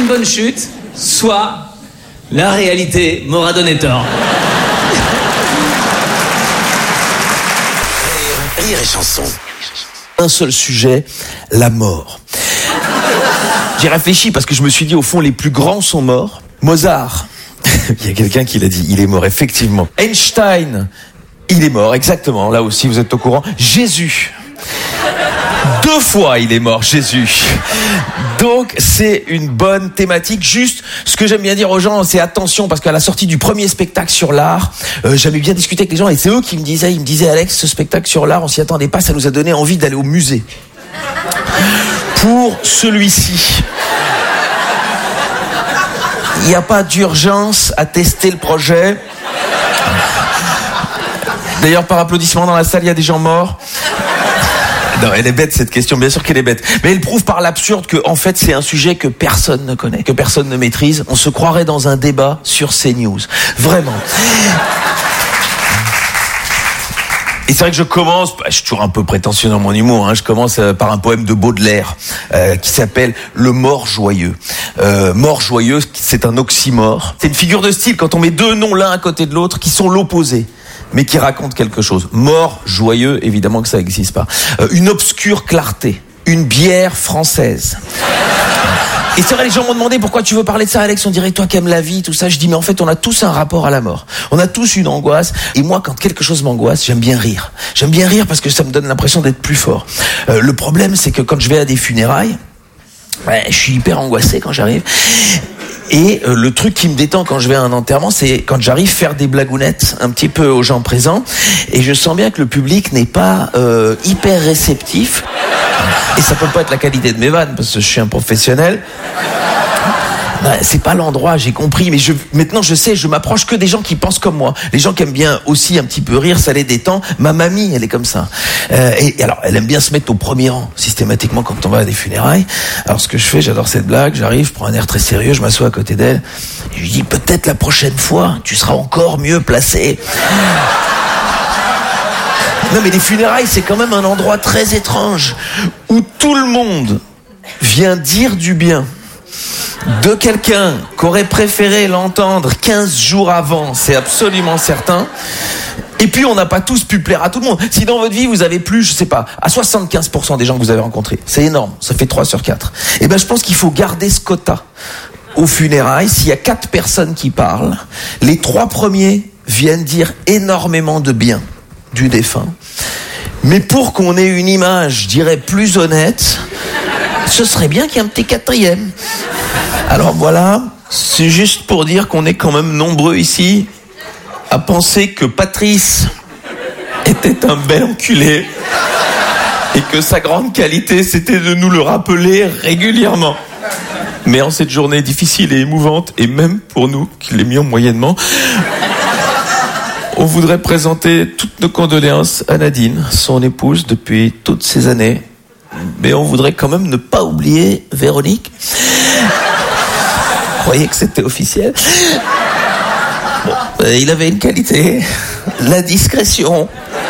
une bonne chute, soit la réalité m'aura donné tort. Rire et chanson. Un seul sujet, la mort. J'ai réfléchi parce que je me suis dit, au fond, les plus grands sont morts. Mozart, il y a quelqu'un qui l'a dit, il est mort, effectivement. Einstein, il est mort, exactement, là aussi, vous êtes au courant. Jésus, 2 fois il est mort, Jésus. Donc c'est une bonne thématique. Juste, ce que j'aime bien dire aux gens, c'est attention, parce qu'à la sortie du premier spectacle sur l'art, j'avais bien discuté avec les gens, et c'est eux qui me disaient, Alex, ce spectacle sur l'art, on s'y attendait pas, ça nous a donné envie d'aller au musée. Pour celui-ci, il n'y a pas d'urgence à tester le projet. D'ailleurs, par applaudissement dans la salle, il y a des gens morts. Non, elle est bête cette question, bien sûr qu'elle est bête. Mais elle prouve par l'absurde que, en fait, c'est un sujet que personne ne connaît, que personne ne maîtrise. On se croirait dans un débat sur CNews. Vraiment. Et c'est vrai que je commence, je suis toujours un peu prétentieux dans mon humour, je commence par un poème de Baudelaire qui s'appelle Le mort joyeux. Mort joyeux, c'est un oxymore. C'est une figure de style quand on met 2 noms l'un à côté de l'autre qui sont l'opposé, mais qui racontent quelque chose. Mort joyeux, évidemment que ça n'existe pas. Une obscure clarté, une bière française. Et c'est vrai, les gens m'ont demandé pourquoi tu veux parler de ça, Alex, on dirait toi qui aimes la vie, tout ça. Je dis, mais en fait, on a tous un rapport à la mort. On a tous une angoisse. Et moi, quand quelque chose m'angoisse, j'aime bien rire. J'aime bien rire parce que ça me donne l'impression d'être plus fort. Le problème, c'est que quand je vais à des funérailles, je suis hyper angoissé quand j'arrive. Et le truc qui me détend quand je vais à un enterrement, c'est quand j'arrive faire des blagounettes un petit peu aux gens présents. Et je sens bien que le public n'est pas hyper réceptif. Et ça peut pas être la qualité de mes vannes, parce que je suis un professionnel. C'est pas l'endroit, j'ai compris, mais maintenant je sais, je m'approche que des gens qui pensent comme moi. Les gens qui aiment bien aussi un petit peu rire, ça les détend. Ma mamie, elle est comme ça. Et alors, elle aime bien se mettre au premier rang, systématiquement, quand on va à des funérailles. Alors ce que je fais, j'adore cette blague, j'arrive, je prends un air très sérieux, je m'assois à côté d'elle, et je lui dis, peut-être la prochaine fois, tu seras encore mieux placé. Non mais les funérailles, c'est quand même un endroit très étrange, où tout le monde vient dire du bien de quelqu'un qu'aurait préféré l'entendre 15 jours avant, c'est absolument certain. Et puis on n'a pas tous pu plaire à tout le monde. Si dans votre vie vous avez plu, je sais pas, à 75% des gens que vous avez rencontrés, c'est énorme, ça fait 3 sur 4. Et ben je pense qu'il faut garder ce quota aux funérailles. S'il y a 4 personnes qui parlent, les 3 premiers viennent dire énormément de bien du défunt. Mais pour qu'on ait une image, je dirais, plus honnête, ce serait bien qu'il y ait un petit 4e. Alors voilà, c'est juste pour dire qu'on est quand même nombreux ici à penser que Patrice était un bel enculé et que sa grande qualité, c'était de nous le rappeler régulièrement. Mais en cette journée difficile et émouvante, et même pour nous qui l'aimions moyennement, on voudrait présenter toutes nos condoléances à Nadine, son épouse depuis toutes ces années. Mais on voudrait quand même ne pas oublier Véronique. Vous croyez que c'était officiel ? Bon, il avait une qualité, la discrétion.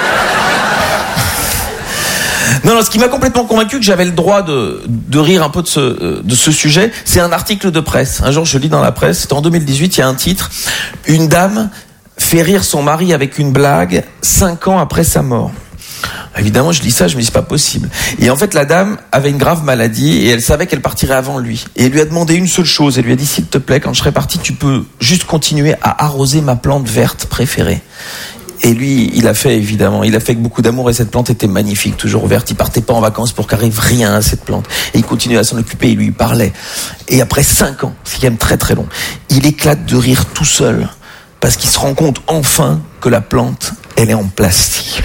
Non, ce qui m'a complètement convaincu que j'avais le droit de rire un peu de ce sujet, c'est un article de presse. Un jour, je lis dans la presse, c'était en 2018, il y a un titre, une dame fait rire son mari avec une blague 5 ans après sa mort. Évidemment, je lis ça, je me dis c'est pas possible. Et en fait, la dame avait une grave maladie et elle savait qu'elle partirait avant lui. Et elle lui a demandé une seule chose. Elle lui a dit, s'il te plaît, quand je serai parti, tu peux juste continuer à arroser ma plante verte préférée. Et lui, il a fait, évidemment, il a fait avec beaucoup d'amour, et cette plante était magnifique, toujours verte. Il partait pas en vacances pour qu'arrive rien à cette plante. Et il continuait à s'en occuper, il lui parlait. Et après 5 ans, c'est quand même très très long, il éclate de rire tout seul, parce qu'il se rend compte enfin que la plante, elle est en plastique.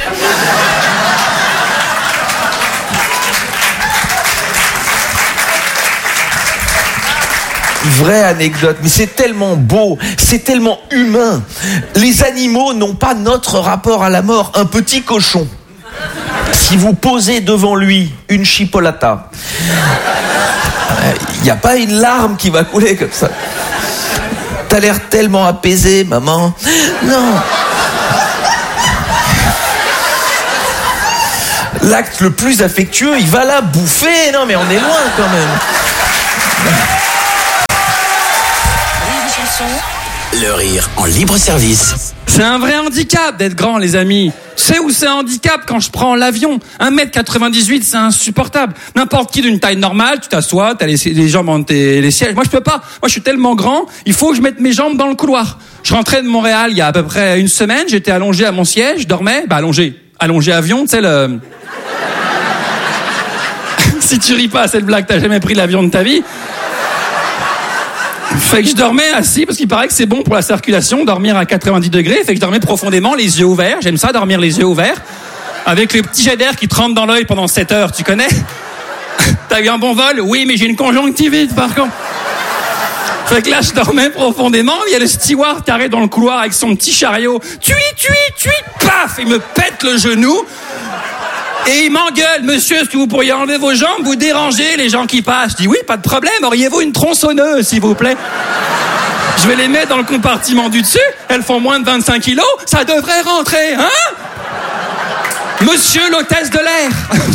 Vraie anecdote, mais c'est tellement beau, c'est tellement humain. Les animaux n'ont pas notre rapport à la mort. Un petit cochon, si vous posez devant lui une chipolata, il n'y a pas une larme qui va couler comme ça. T'as l'air tellement apaisé, maman. Non. L'acte le plus affectueux, il va la bouffer. Non, mais on est loin quand même. Chanson, le rire en libre service. C'est un vrai handicap d'être grand, les amis. Tu sais où c'est un handicap quand je prends l'avion? 1m98, c'est insupportable. N'importe qui d'une taille normale, tu t'assois, t'as les jambes entre les sièges. Moi, je peux pas. Moi, je suis tellement grand, il faut que je mette mes jambes dans le couloir. Je rentrais de Montréal il y a à peu près une semaine, j'étais allongé à mon siège, je dormais, allongé avion, tu sais le... Si tu ris pas à cette blague, t'as jamais pris l'avion de ta vie. Fait que je dormais assis parce qu'il paraît que c'est bon pour la circulation, dormir à 90 degrés. Fait que je dormais profondément, les yeux ouverts. J'aime ça, dormir les yeux ouverts. Avec le petit jet d'air qui te rentre dans l'œil pendant 7 heures, tu connais? T'as eu un bon vol? Oui, mais j'ai une conjonctivite par contre. Fait que là, je dormais profondément. Il y a le steward qui arrive dans le couloir avec son petit chariot. Tui, paf! Il me pète le genou. Et il m'engueule, monsieur, est-ce que vous pourriez enlever vos jambes, vous dérangez les gens qui passent? Je dis oui, pas de problème, auriez-vous une tronçonneuse, s'il vous plaît? Je vais les mettre dans le compartiment du dessus, elles font moins de 25 kilos, ça devrait rentrer, hein? Monsieur l'hôtesse de l'air.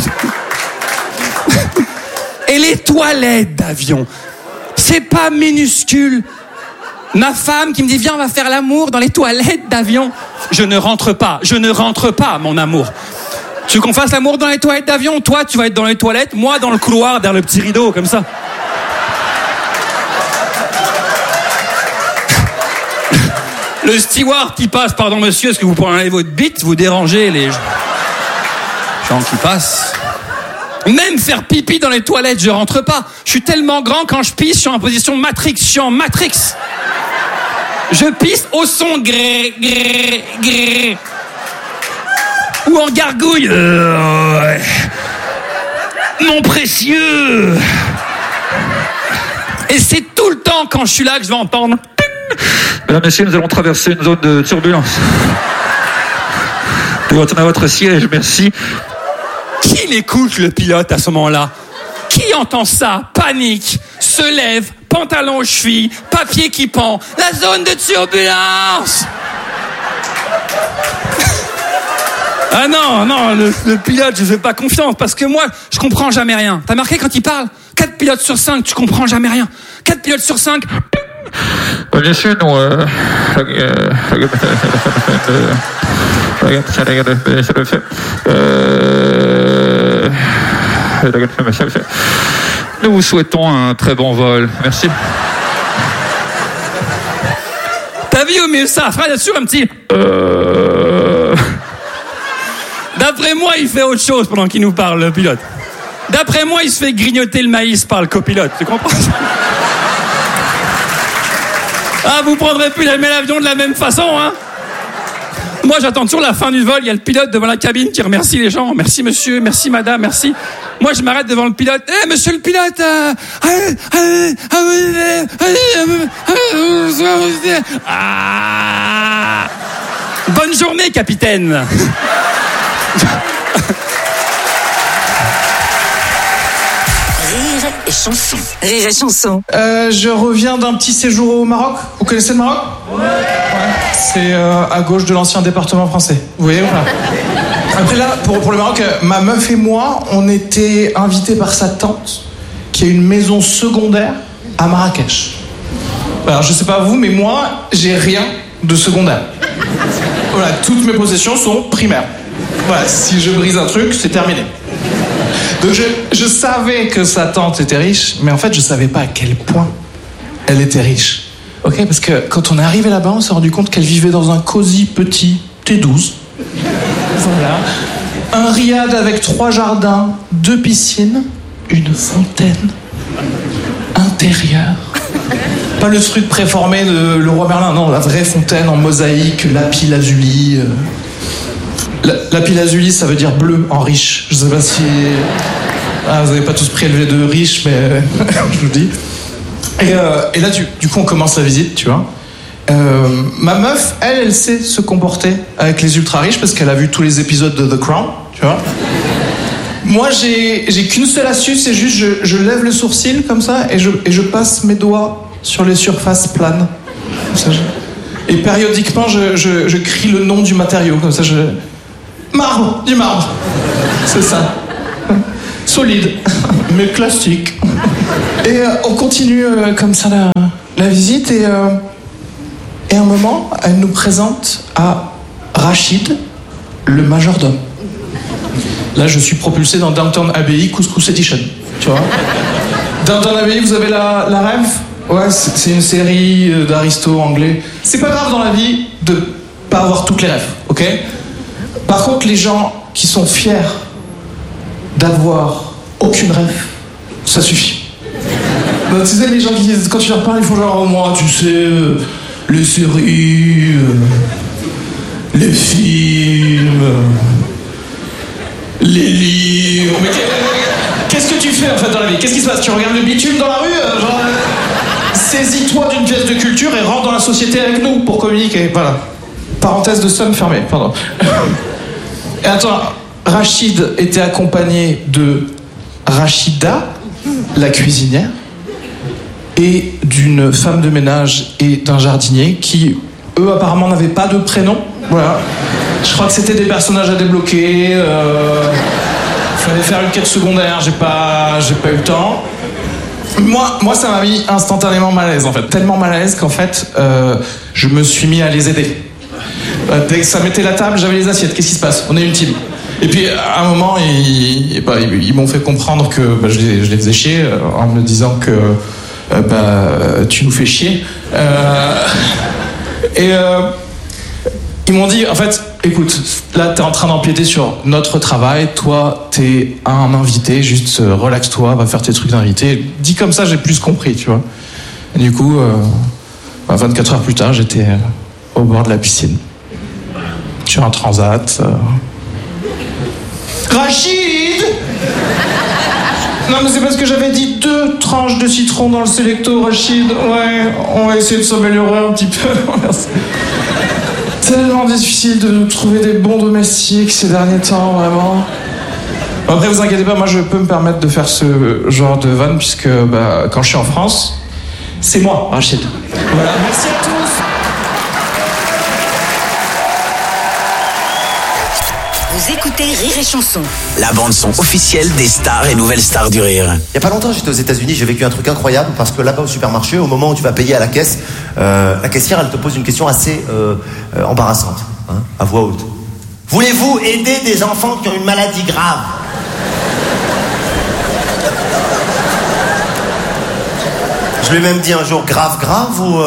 Et les toilettes d'avion, c'est pas minuscule. Ma femme qui me dit, viens, on va faire l'amour dans les toilettes d'avion. Je ne rentre pas, mon amour. Tu veux qu'on fasse l'amour dans les toilettes d'avion? Toi, tu vas être dans les toilettes, moi dans le couloir, derrière le petit rideau, comme ça. Le steward qui passe, pardon monsieur, est-ce que vous pourriez enlever votre bite? Vous dérangez les gens qui passent. Même faire pipi dans les toilettes, je rentre pas. Je suis tellement grand, quand je pisse, je suis en position Matrix, je suis en Matrix. Je pisse au son gré, gré, gré. Ou en gargouille. Mon précieux. Et c'est tout le temps quand je suis là que je vais entendre. Mesdames, messieurs, nous allons traverser une zone de turbulence. Pour retourner à votre siège, merci. Qui l'écoute, le pilote, à ce moment-là? Qui entend ça? Panique, se lève, pantalon aux chevilles, papier qui pend. La zone de turbulence. Ah non, le pilote, je fais pas confiance parce que moi, je comprends jamais rien. T'as marqué quand il parle? 4 pilotes sur 5, tu comprends jamais rien. 4 pilotes sur 5. Bien sûr, nous... Nous vous souhaitons un très bon vol. Merci. T'as vu au mieux ça? Frère, bien sûr, un petit... D'après moi, il fait autre chose pendant qu'il nous parle, le pilote. D'après moi, il se fait grignoter le maïs par le copilote. Tu comprends? Ah, vous prendrez plus jamais l'avion de la même façon, hein? Moi, j'attends toujours la fin du vol. Il y a le pilote devant la cabine qui remercie les gens. Merci monsieur, merci madame, merci. Moi, je m'arrête devant le pilote. Eh, monsieur le pilote, bonne journée, capitaine. Rire et chanson. Rire et chanson. Je reviens d'un petit séjour au Maroc. Vous connaissez le Maroc? Ouais. C'est à gauche de l'ancien département français. Vous voyez ou pas? Après là, pour le Maroc, ma meuf et moi, on était invités par sa tante qui a une maison secondaire à Marrakech. Alors je sais pas vous, mais moi, j'ai rien de secondaire. Voilà, toutes mes possessions sont primaires. Voilà, si je brise un truc, c'est terminé. Donc je savais que sa tante était riche, mais en fait je savais pas à quel point elle était riche. Ok, parce que quand on est arrivé là-bas, on s'est rendu compte qu'elle vivait dans un cosy petit T12. Voilà. Un riad avec 3 jardins, 2 piscines, une fontaine intérieure. Pas le truc préformé de Leroy Merlin, non, la vraie fontaine en mosaïque, lapis lazuli. Lapis lazuli, ça veut dire bleu en riche. Je sais pas si... Ah, vous n'avez pas tous prélevé de riche, mais je vous dis. Et là, du coup, on commence la visite, tu vois. Ma meuf, elle sait se comporter avec les ultra riches parce qu'elle a vu tous les épisodes de The Crown, tu vois. Moi, j'ai qu'une seule astuce, c'est juste je lève le sourcil comme ça et je passe mes doigts sur les surfaces planes. Comme ça, et périodiquement, je crie le nom du matériau, comme ça, marbre, du marbre. C'est ça. Solide, mais classique. Et on continue comme ça la visite et Et à un moment, elle nous présente à Rachid, le majordome. Là, je suis propulsé dans Downton Abbey, Couscous Edition, tu vois. Downton Abbey, vous avez la rêve? Ouais, c'est une série d'aristo anglais. C'est pas grave dans la vie de pas avoir toutes les rêves, ok? Par contre, les gens qui sont fiers d'avoir aucune rêve, ça suffit. Donc, tu sais, les gens qui, quand tu leur parles, ils font genre, oh, moi, tu sais, les séries, les films, les livres. Mais qu'est-ce que tu fais en fait dans la vie? Qu'est-ce qui se passe? Tu regardes le bitume dans la rue? Genre, saisis-toi d'une pièce de culture et rentre dans la société avec nous pour communiquer. Voilà. Parenthèse de somme fermée, pardon. Et attends, Rachid était accompagné de Rachida, la cuisinière, et d'une femme de ménage et d'un jardinier qui, eux, apparemment n'avaient pas de prénom. Voilà. Je crois que c'était des personnages à débloquer. Fallait faire une quête secondaire, j'ai pas eu le temps. Moi, ça m'a mis instantanément mal à l'aise, en fait. Tellement mal à l'aise qu'en fait, je me suis mis à les aider. Dès que ça mettait la table, j'avais les assiettes. Qu'est-ce qui se passe? On est une team. Et puis, à un moment, ils m'ont fait comprendre que je les faisais chier en me disant que tu nous fais chier. Ils m'ont dit, en fait, écoute, là, t'es en train d'empiéter sur notre travail. Toi, t'es un invité. Juste relaxe-toi, va faire tes trucs d'invité. Dit comme ça, j'ai plus compris, tu vois. Et du coup, 24 heures plus tard, j'étais au bord de la piscine. Sur un transat. Rachid! Non, mais c'est parce que j'avais dit 2 tranches de citron dans le Selecto, Rachid. Ouais, on va essayer de s'améliorer un petit peu. Merci. Tellement difficile de trouver des bons domestiques ces derniers temps, vraiment. Après, vous inquiétez pas, moi je peux me permettre de faire ce genre de vanne, puisque quand je suis en France, c'est moi, Rachid. Voilà, merci à tous. Vous écoutez Rire et Chanson, la bande-son officielle des stars et nouvelles stars du rire. Il y a pas longtemps, j'étais aux États-Unis, j'ai vécu un truc incroyable parce que là-bas au supermarché, au moment où tu vas payer à la caisse, la caissière, elle te pose une question assez embarrassante, hein, à voix haute. Voulez-vous aider des enfants qui ont une maladie grave? Je lui ai même dit un jour grave ou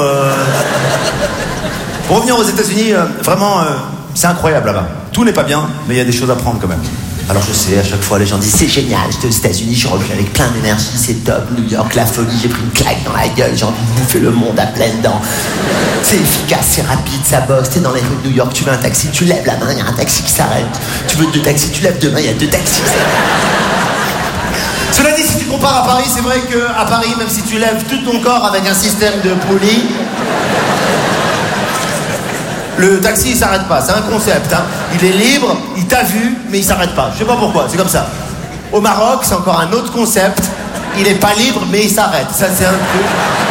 Pour revenir aux États-Unis, vraiment, c'est incroyable là-bas. Tout n'est pas bien, mais il y a des choses à prendre quand même. Alors je sais, à chaque fois les gens disent c'est génial, j'étais aux États-Unis, je suis revenu avec plein d'énergie, c'est top, New York, la folie, j'ai pris une claque dans la gueule, j'ai envie de bouffer le monde à pleines dents. C'est efficace, c'est rapide, ça bosse, t'es dans les rues de New York, tu veux un taxi, tu lèves la main, il y a un taxi qui s'arrête. Tu veux 2 taxis, tu lèves 2 mains, il y a 2 taxis qui s'arrêtent. Cela dit, si tu compares à Paris, c'est vrai qu'à Paris, même si tu lèves tout ton corps avec un système de poulie, le taxi, il s'arrête pas. C'est un concept, hein. Il est libre, il t'a vu, mais il s'arrête pas. Je sais pas pourquoi, c'est comme ça. Au Maroc, c'est encore un autre concept. Il est pas libre, mais il s'arrête. Ça, c'est un truc.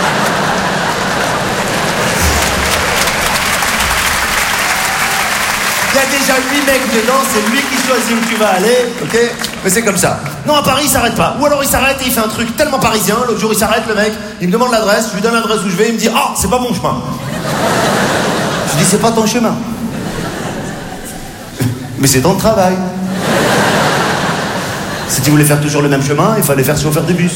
Il y a déjà 8 mecs dedans, c'est lui qui choisit où tu vas aller, ok? Mais c'est comme ça. Non, à Paris, il s'arrête pas. Ou alors il s'arrête et il fait un truc tellement parisien. L'autre jour, il s'arrête, le mec, il me demande l'adresse, je lui donne l'adresse où je vais, il me dit « Ah, c'est pas mon chemin !» Je dis, c'est pas ton chemin. Mais c'est ton travail. Si tu voulais faire toujours le même chemin, il fallait faire chauffeur de bus.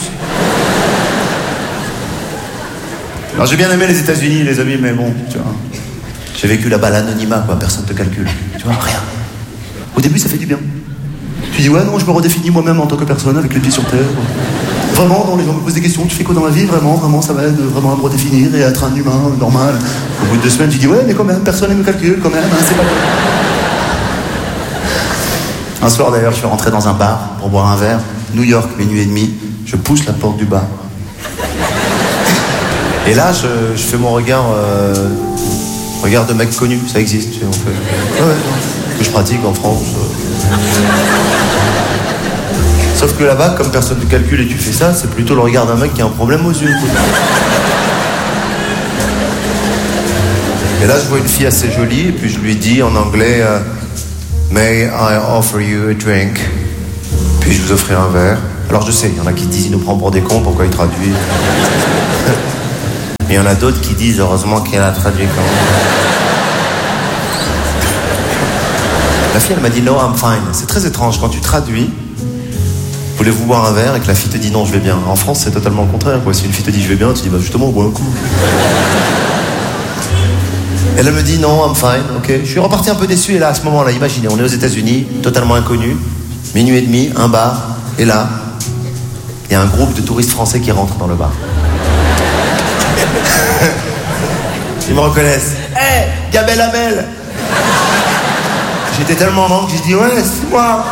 Alors j'ai bien aimé les États-Unis, les amis, mais bon, tu vois. J'ai vécu là-bas l'anonymat, quoi, personne te calcule. Tu vois, rien. Au début, ça fait du bien. Tu dis, ouais, non, je me redéfinis moi-même en tant que personne avec les pieds sur terre. Vraiment, non, les gens me posent des questions, tu fais quoi dans la vie? Vraiment, ça m'aide vraiment à me redéfinir et à être un humain normal. Au bout de 2 semaines, tu dis, ouais, mais quand même, personne ne me calcule, quand même, hein, c'est pas... Un soir, d'ailleurs, je suis rentré dans un bar pour boire un verre. New York, minuit et demi, je pousse la porte du bar. Et là, je fais mon regard de mec connu, ça existe, tu sais, on fait... Ouais, que je pratique en France. Sauf que là-bas, comme personne ne calcule et tu fais ça, c'est plutôt le regard d'un mec qui a un problème aux yeux. Et là, je vois une fille assez jolie, et puis je lui dis en anglais May I offer you a drink? Puis je vous offrirai un verre. Alors je sais, il y en a qui disent il nous prend pour des cons, pourquoi il traduit? Mais il y en a d'autres qui disent heureusement qu'elle a traduit quand même. La fille, elle m'a dit no, I'm fine. C'est très étrange quand tu traduis. Voulez-vous boire un verre et que la fille te dit non, je vais bien. En France, c'est totalement le contraire, quoi. Si une fille te dit je vais bien, tu dis bah justement, bois un coup. Elle me dit non, I'm fine, ok. Je suis reparti un peu déçu et là, à ce moment-là, imaginez, on est aux États-Unis, totalement inconnu, minuit et demi, un bar, et là, il y a un groupe de touristes français qui rentrent dans le bar. Ils me reconnaissent. Hé, Gabel Amel. J'étais tellement en manque que j'ai dit ouais, c'est moi.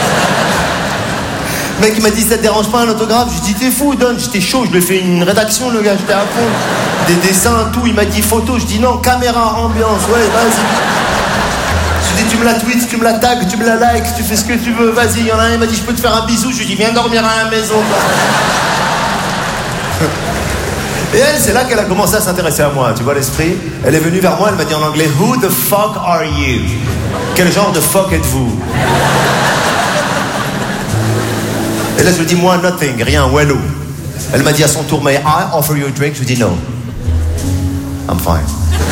Le mec il m'a dit ça te dérange pas un autographe? Je lui ai dit t'es fou, donne. J'étais chaud, je lui ai fait une rédaction le gars, j'étais à fond. Des dessins, tout, il m'a dit photo, je dis non, caméra, ambiance, ouais, vas-y. Je lui ai dit tu me la tweets, tu me la tags, tu me la likes, tu fais ce que tu veux, vas-y. Il y en a un, il m'a dit je peux te faire un bisou, je lui ai dit viens dormir à la maison. Et elle, c'est là qu'elle a commencé à s'intéresser à moi, tu vois l'esprit? Elle est venue vers moi, elle m'a dit en anglais who the fuck are you? Quel genre de fuck êtes-vous? Et là je lui dis moi nothing, rien, wello. Elle m'a dit à son tour may I offer you a drink? Je lui dis no, I'm fine.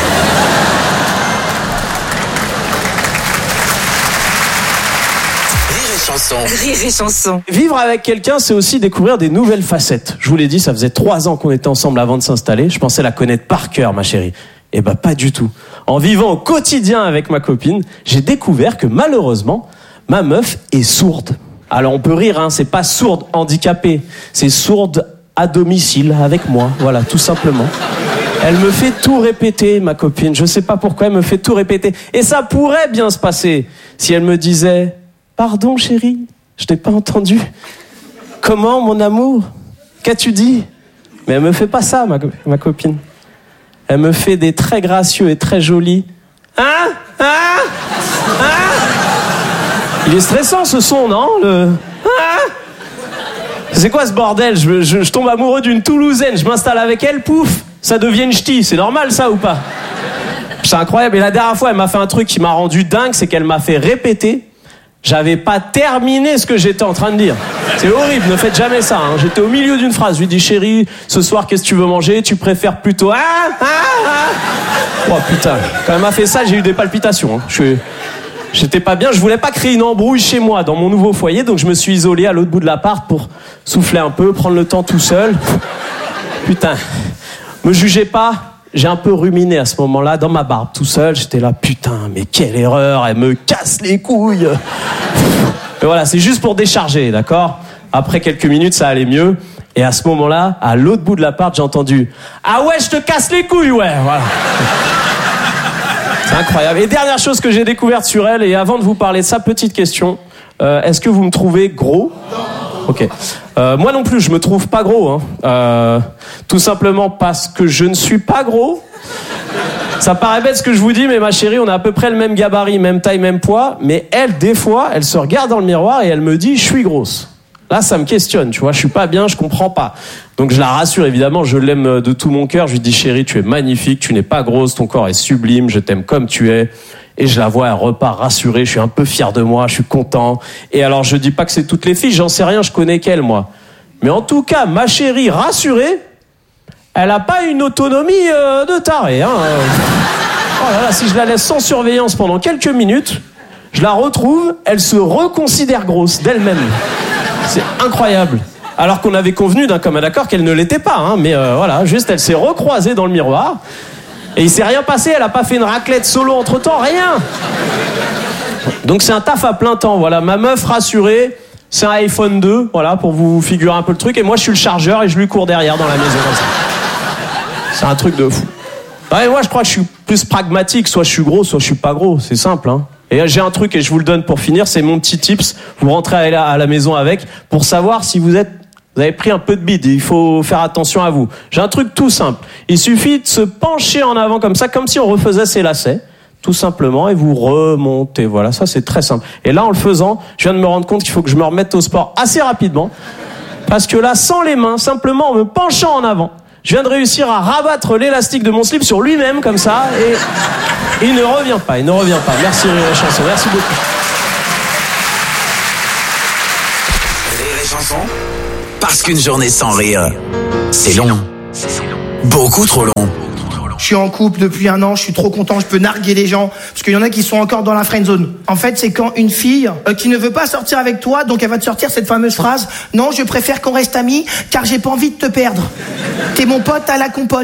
Rire et chanson. Vivre avec quelqu'un, c'est aussi découvrir des nouvelles facettes. Je vous l'ai dit, ça faisait 3 ans qu'on était ensemble avant de s'installer. Je pensais la connaître par cœur, ma chérie. Eh ben, pas du tout. En vivant au quotidien avec ma copine, j'ai découvert que malheureusement, ma meuf est sourde. Alors on peut rire, hein, c'est pas sourde handicapée, c'est sourde à domicile avec moi, voilà, tout simplement. Elle me fait tout répéter, ma copine. Je sais pas pourquoi elle me fait tout répéter. Et ça pourrait bien se passer si elle me disait « Pardon, chérie, je t'ai pas entendu. Comment, mon amour? Qu'as-tu dit ?» Mais elle me fait pas ça, ma copine. Elle me fait des très gracieux et très jolis « Hein? Hein? Hein ?» Il est stressant ce son, non? Hein? C'est quoi ce bordel? Je tombe amoureux d'une Toulousaine, je m'installe avec elle, pouf, ça devient une ch'ti. C'est normal ça ou pas? C'est incroyable. Et la dernière fois, elle m'a fait un truc qui m'a rendu dingue, c'est qu'elle m'a fait répéter. J'avais pas terminé ce que j'étais en train de dire. C'est horrible, ne faites jamais ça. Hein. J'étais au milieu d'une phrase. Je lui dis chérie, ce soir qu'est-ce que tu veux manger? Tu préfères plutôt Oh putain, quand elle m'a fait ça, j'ai eu des palpitations. Hein. J'étais pas bien, je voulais pas créer une embrouille chez moi, dans mon nouveau foyer, donc je me suis isolé à l'autre bout de l'appart pour souffler un peu, prendre le temps tout seul. Putain, me jugez pas, j'ai un peu ruminé à ce moment-là, dans ma barbe, tout seul, j'étais là, putain, mais quelle erreur, elle me casse les couilles. Et voilà, c'est juste pour décharger, d'accord? Après quelques minutes, ça allait mieux, et à ce moment-là, à l'autre bout de l'appart, j'ai entendu « Ah ouais, je te casse les couilles, ouais !» Voilà. C'est incroyable. Et dernière chose que j'ai découverte sur elle, et avant de vous parler de ça, petite question. Est-ce que vous me trouvez gros? Ok. Moi non plus, je me trouve pas gros. Hein. Tout simplement parce que je ne suis pas gros. Ça paraît bête ce que je vous dis, mais ma chérie, on a à peu près le même gabarit, même taille, même poids. Mais elle, des fois, elle se regarde dans le miroir et elle me dit « je suis grosse ». Là, ça me questionne, tu vois, je suis pas bien, je comprends pas. Donc je la rassure, évidemment, je l'aime de tout mon cœur. Je lui dis, chérie, tu es magnifique, tu n'es pas grosse, ton corps est sublime, je t'aime comme tu es. Et je la vois, elle repart rassurée, je suis un peu fier de moi, je suis content. Et alors, je dis pas que c'est toutes les filles, j'en sais rien, je connais qu'elle, moi. Mais en tout cas, ma chérie rassurée, elle a pas une autonomie de taré, hein. Oh là là, si je la laisse sans surveillance pendant quelques minutes, je la retrouve, elle se reconsidère grosse d'elle-même. C'est incroyable. Alors qu'on avait convenu d'un commun accord qu'elle ne l'était pas, hein, mais voilà, juste elle s'est recroisée dans le miroir et il s'est rien passé, elle a pas fait une raclette solo entre-temps, rien. Donc c'est un taf à plein temps, voilà, ma meuf rassurée, c'est un iPhone 2, voilà, pour vous figurer un peu le truc, et moi je suis le chargeur et je lui cours derrière dans la maison comme ça. C'est un truc de fou. Ouais, moi je crois que je suis plus pragmatique, soit je suis gros, soit je suis pas gros, c'est simple, hein. Et j'ai un truc, et je vous le donne pour finir, c'est mon petit tips. Vous rentrez à la maison avec, pour savoir si vous avez pris un peu de bide. Il faut faire attention à vous. J'ai un truc tout simple. Il suffit de se pencher en avant comme ça, comme si on refaisait ses lacets, tout simplement, et vous remontez. Voilà, ça c'est très simple. Et là, en le faisant, je viens de me rendre compte qu'il faut que je me remette au sport assez rapidement. Parce que là, sans les mains, simplement en me penchant en avant, je viens de réussir à rabattre l'élastique de mon slip sur lui-même, comme ça, et il ne revient pas, Merci Rire et Chanson, merci beaucoup. Rire et Chanson, parce qu'une journée sans rire, c'est long. beaucoup trop long. Je suis en couple depuis 1 an, je suis trop content, je peux narguer les gens, parce qu'il y en a qui sont encore dans la friend zone. En fait, c'est quand une fille qui ne veut pas sortir avec toi, donc elle va te sortir cette fameuse phrase « Non, je préfère qu'on reste amis, car j'ai pas envie de te perdre. T'es mon pote à la compote. »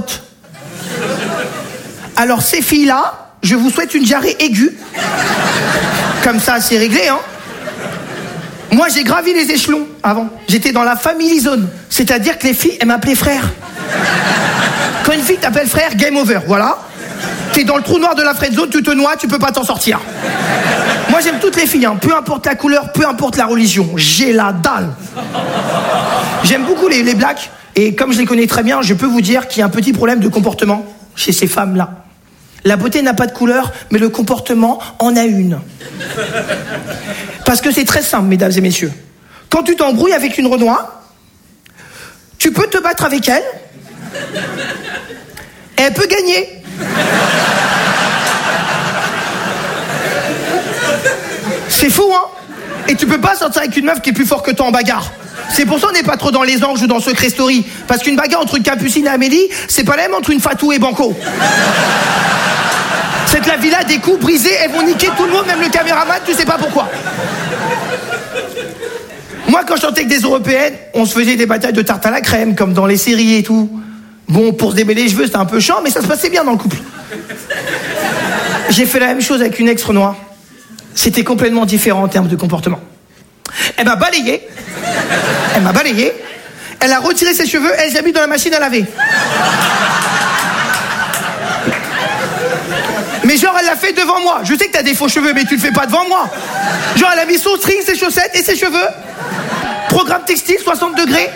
Alors ces filles-là, je vous souhaite une diarrhée aiguë. Comme ça, c'est réglé, hein. Moi, j'ai gravi les échelons avant. J'étais dans la family zone, c'est-à-dire que les filles, elles m'appelaient frère. Quand une fille t'appelle frère, game over, voilà. T'es dans le trou noir de la friend zone, tu te noies, tu peux pas t'en sortir. Moi, j'aime toutes les filles, hein. Peu importe la couleur, peu importe la religion. J'ai la dalle. J'aime beaucoup les blacks. Et comme je les connais très bien, je peux vous dire qu'il y a un petit problème de comportement chez ces femmes-là. La beauté n'a pas de couleur, mais le comportement en a une. Parce que c'est très simple, mesdames et messieurs. Quand tu t'embrouilles avec une Renoir, tu peux te battre avec elle, et elle peut gagner. C'est fou, hein? Et tu peux pas sortir avec une meuf qui est plus forte que toi en bagarre. C'est pour ça qu'on n'est pas trop dans les anges ou dans Secret Story. Parce qu'une bagarre entre une Capucine et Amélie, c'est pas la même entre une Fatou et Banco. Cette la villa des coups brisés, elles vont niquer tout le monde, même le caméraman, tu sais pas pourquoi. Moi, quand je chantais avec des Européennes, on se faisait des batailles de tarte à la crème, comme dans les séries et tout. Bon, pour se démêler les cheveux, c'était un peu chiant, mais ça se passait bien dans le couple. J'ai fait la même chose avec une ex-Renoir. C'était complètement différent en termes de comportement. Elle m'a balayé. Elle a retiré ses cheveux, elle les a mis dans la machine à laver. Mais genre, elle l'a fait devant moi. Je sais que t'as des faux cheveux, mais tu le fais pas devant moi. Genre, elle a mis son string, ses chaussettes et ses cheveux. Programme textile, 60 degrés.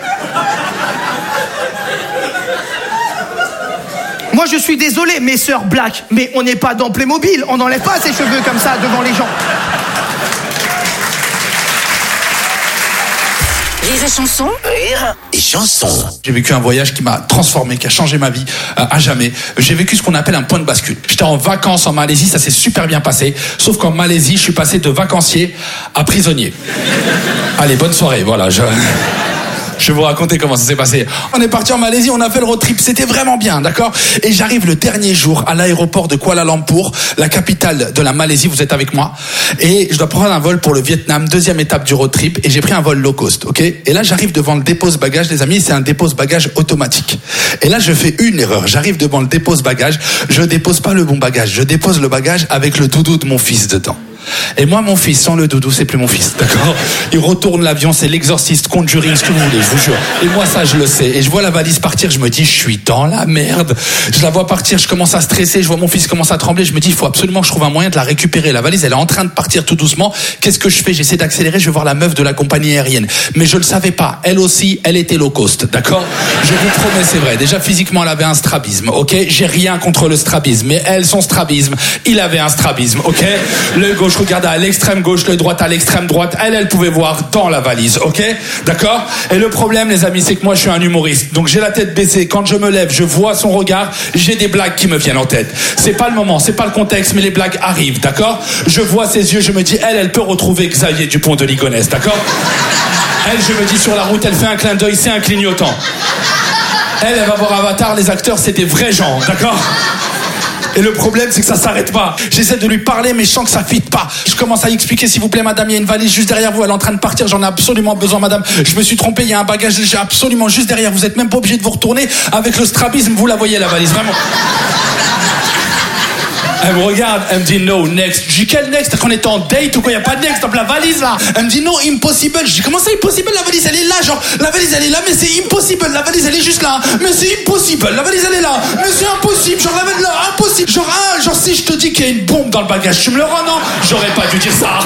Moi, je suis désolé, mes sœurs black, mais on n'est pas dans Playmobil. On n'enlève pas ses cheveux comme ça devant les gens. Rire et chanson. Rire et chanson. J'ai vécu un voyage qui m'a transformé, qui a changé ma vie à jamais. J'ai vécu ce qu'on appelle un point de bascule. J'étais en vacances en Malaisie, ça s'est super bien passé. Sauf qu'en Malaisie, je suis passé de vacancier à prisonnier. Allez, bonne soirée, voilà. Je vais vous raconter comment ça s'est passé. On est parti en Malaisie, on a fait le road trip, c'était vraiment bien, d'accord? Et j'arrive le dernier jour à l'aéroport de Kuala Lumpur, la capitale de la Malaisie, vous êtes avec moi? Et je dois prendre un vol pour le Vietnam, 2e étape du road trip, et j'ai pris un vol low cost, ok? Et là, j'arrive devant le dépose-bagages, les amis, c'est un dépose-bagages automatique. Et là, je fais une erreur, j'arrive devant le dépose-bagages, je dépose pas le bon bagage, je dépose le bagage avec le doudou de mon fils dedans. Et moi, mon fils, sans le doudou, c'est plus mon fils, d'accord? Il retourne l'avion, c'est l'exorciste, Conjuring, ce que vous voulez, je vous jure. Et moi, ça, je le sais. Et je vois la valise partir, je me dis, je suis dans la merde. Je la vois partir, je commence à stresser, je vois mon fils commence à trembler, je me dis, il faut absolument que je trouve un moyen de la récupérer. La valise, elle est en train de partir tout doucement. Qu'est-ce que je fais? J'essaie d'accélérer, je vais voir la meuf de la compagnie aérienne. Mais je le savais pas. Elle aussi, elle était low cost, d'accord? Je vous promets, c'est vrai. Déjà, physiquement, elle avait un strabisme, ok? J'ai rien contre le strabisme. Mais elle, son strabisme, il avait un strabisme, ok? Le gauche regardait à l'extrême gauche, l'œil droit à l'extrême droite. Elle pouvait voir dans la valise, ok? D'accord? Et le problème, les amis, c'est que moi, je suis un humoriste. Donc, j'ai la tête baissée. Quand je me lève, je vois son regard. J'ai des blagues qui me viennent en tête. C'est pas le moment, c'est pas le contexte, mais les blagues arrivent, d'accord? Je vois ses yeux, je me dis, elle peut retrouver Xavier Dupont de Ligonnès, d'accord? Elle, je me dis, sur la route, elle fait un clin d'œil, c'est un clignotant. Elle va voir Avatar, les acteurs, c'est des vrais gens, d'accord? Et le problème, c'est que ça s'arrête pas. J'essaie de lui parler, mais je sens que ça fit pas. Je commence à lui expliquer, s'il vous plaît, madame, il y a une valise juste derrière vous, elle est en train de partir, j'en ai absolument besoin, madame. Je me suis trompé, il y a un bagage, j'ai absolument juste derrière. Vous êtes même pas obligé de vous retourner. Avec le strabisme, vous la voyez, la valise, vraiment. Elle me regarde, elle me dit no, next. Je dis quel next? Qu'on est en date ou quoi? Y a pas de next dans la valise là. Elle me dit no, impossible. Je dis comment ça impossible? La valise elle est là, genre la valise elle est là, mais c'est impossible. La valise elle est juste là, mais c'est impossible. La valise elle est là, mais c'est impossible. Genre la valise là, impossible. Genre si je te dis qu'il y a une bombe dans le bagage, tu me le rends, non? J'aurais pas dû dire ça.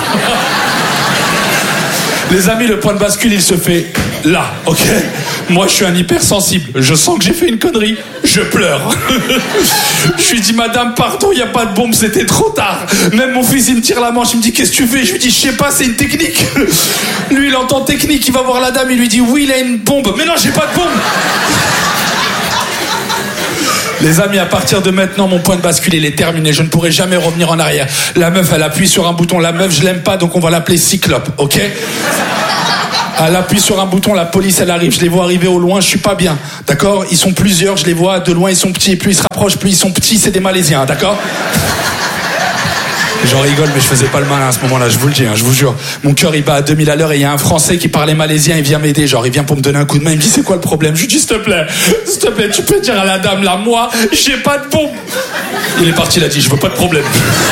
Les amis, le point de bascule, il se fait là, ok? Moi, je suis un hypersensible. Je sens que j'ai fait une connerie. Je pleure. Je lui dis, madame, pardon, il n'y a pas de bombe, c'était trop tard. Même mon fils, il me tire la manche, il me dit, qu'est-ce que tu fais? Je lui dis, je sais pas, c'est une technique. Lui, il entend technique, il va voir la dame, il lui dit, oui, il a une bombe. Mais non, j'ai pas de bombe. Les amis, à partir de maintenant, mon point de bascule, il est terminé. Je ne pourrai jamais revenir en arrière. La meuf, elle appuie sur un bouton. La meuf, je l'aime pas, donc on va l'appeler Cyclope, ok? Elle appuie sur un bouton, la police elle arrive, je les vois arriver au loin, je suis pas bien, d'accord? Ils sont plusieurs, je les vois de loin, ils sont petits, et plus ils se rapprochent, plus ils sont petits, c'est des Malaisiens, d'accord? J'en rigole, mais je faisais pas le malin à ce moment-là, je vous le dis, je vous jure. Mon cœur il bat à 2000 à l'heure et il y a un Français qui parlait malaisien, il vient m'aider, genre il vient pour me donner un coup de main, il me dit c'est quoi le problème? Je lui dis s'il te plaît, tu peux dire à la dame là, moi j'ai pas de bombe. Il est parti, il a dit je veux pas de problème.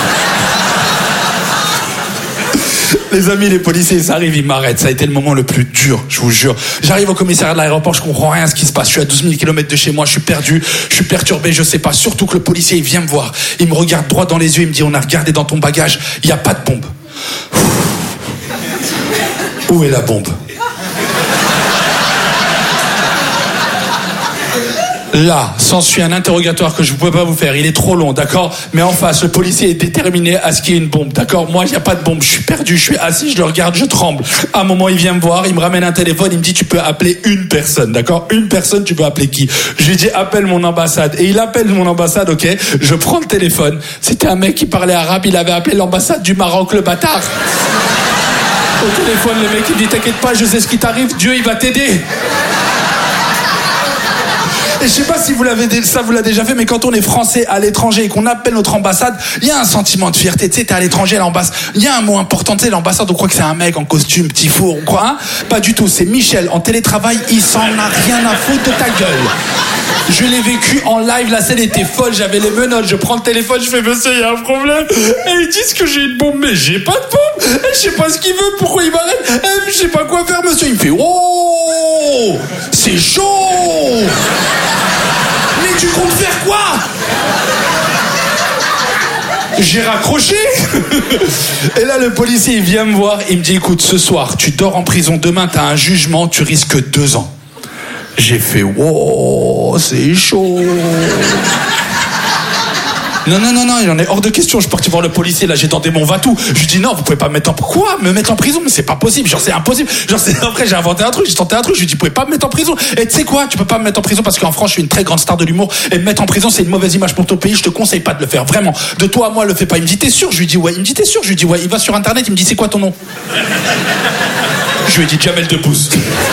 Les amis, les policiers, ils arrivent, ils m'arrêtent. Ça a été le moment le plus dur, je vous jure. J'arrive au commissariat de l'aéroport, je comprends rien à ce qui se passe. Je suis à 12 000 km de chez moi, je suis perdu, je suis perturbé, je sais pas. Surtout que le policier, il vient me voir. Il me regarde droit dans les yeux, il me dit, on a regardé dans ton bagage, il n'y a pas de bombe. Où est la bombe? Là, s'ensuit un interrogatoire que je ne pouvais pas vous faire. Il est trop long, d'accord? Mais en face, le policier est déterminé à ce qu'il y ait une bombe, d'accord? Moi, il n'y a pas de bombe. Je suis perdu, je suis assis, je le regarde, je tremble. À un moment, il vient me voir, il me ramène un téléphone, il me dit, tu peux appeler une personne, d'accord? Une personne, tu peux appeler qui? Je lui dis, appelle mon ambassade. Et il appelle mon ambassade, ok? Je prends le téléphone. C'était un mec qui parlait arabe, il avait appelé l'ambassade du Maroc, le bâtard. Au téléphone, le mec, il me dit, t'inquiète pas, je sais ce qui t'arrive, Dieu, il va t'aider. Et je sais pas si vous l'avez déjà fait, mais quand on est français à l'étranger et qu'on appelle notre ambassade, il y a un sentiment de fierté. Tu sais, t'es à l'étranger, à l'ambassade. Il y a un mot important, tu sais, l'ambassade, on croit que c'est un mec en costume, petit four, on croit, hein? Pas du tout. C'est Michel en télétravail, il s'en a rien à foutre de ta gueule. Je l'ai vécu en live, la scène était folle, j'avais les menottes, je prends le téléphone, je fais monsieur, il y a un problème. Et ils disent que j'ai une bombe, mais j'ai pas de bombe. Et je sais pas ce qu'il veut, pourquoi il m'arrête. Et je sais pas quoi faire, monsieur. Il me fait, oh, c'est chaud. Mais tu comptes faire quoi? J'ai raccroché. Et là le policier il vient me voir, il me dit écoute, ce soir tu dors en prison, demain t'as un jugement, tu risques 2 ans. J'ai fait wow, c'est chaud. Non, il en est hors de question. Je suis parti voir le policier, là, j'ai tenté mon va-tout. Je lui dis non, vous pouvez pas me mettre en... Quoi? Me mettre en prison? Mais c'est pas possible, genre c'est impossible. Après j'ai inventé un truc, j'ai tenté un truc, je lui dis vous pouvez pas me mettre en prison. Et tu sais quoi? Tu peux pas me mettre en prison parce qu'en France je suis une très grande star de l'humour et me mettre en prison c'est une mauvaise image pour ton pays, je te conseille pas de le faire, vraiment. De toi à moi, le fais pas. Il me dit t'es sûr? Je lui dis ouais. Il me dit t'es sûr? Je lui dis ouais. Il va sur internet, il me dit c'est quoi ton nom? Je lui ai dit Jamel Debbouze.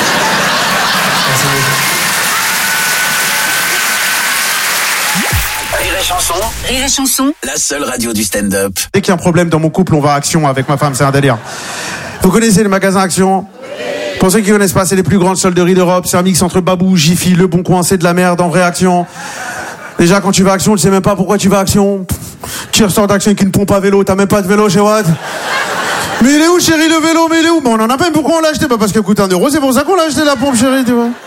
Rire et chanson, la seule radio du stand-up. Dès qu'il y a un problème dans mon couple, on va à Action avec ma femme, c'est un délire. Vous connaissez le magasin Action? Pour ceux qui ne connaissent pas, c'est les plus grandes solderies d'Europe. C'est un mix entre Babou, Jiffy, Le Bon Coin, c'est de la merde en vraie Action. Déjà, quand tu vas à Action, tu sais même pas pourquoi tu vas à Action. Tu ressors d'Action avec une pompe à vélo, t'as même pas de vélo chez Watt. Mais il est où, chérie, le vélo? Mais il est où? Bon, on en a pas, pourquoi on l'a acheté? Bah, parce qu'il coûte 1 €, c'est pour ça qu'on l'a acheté la pompe, chérie, tu vois.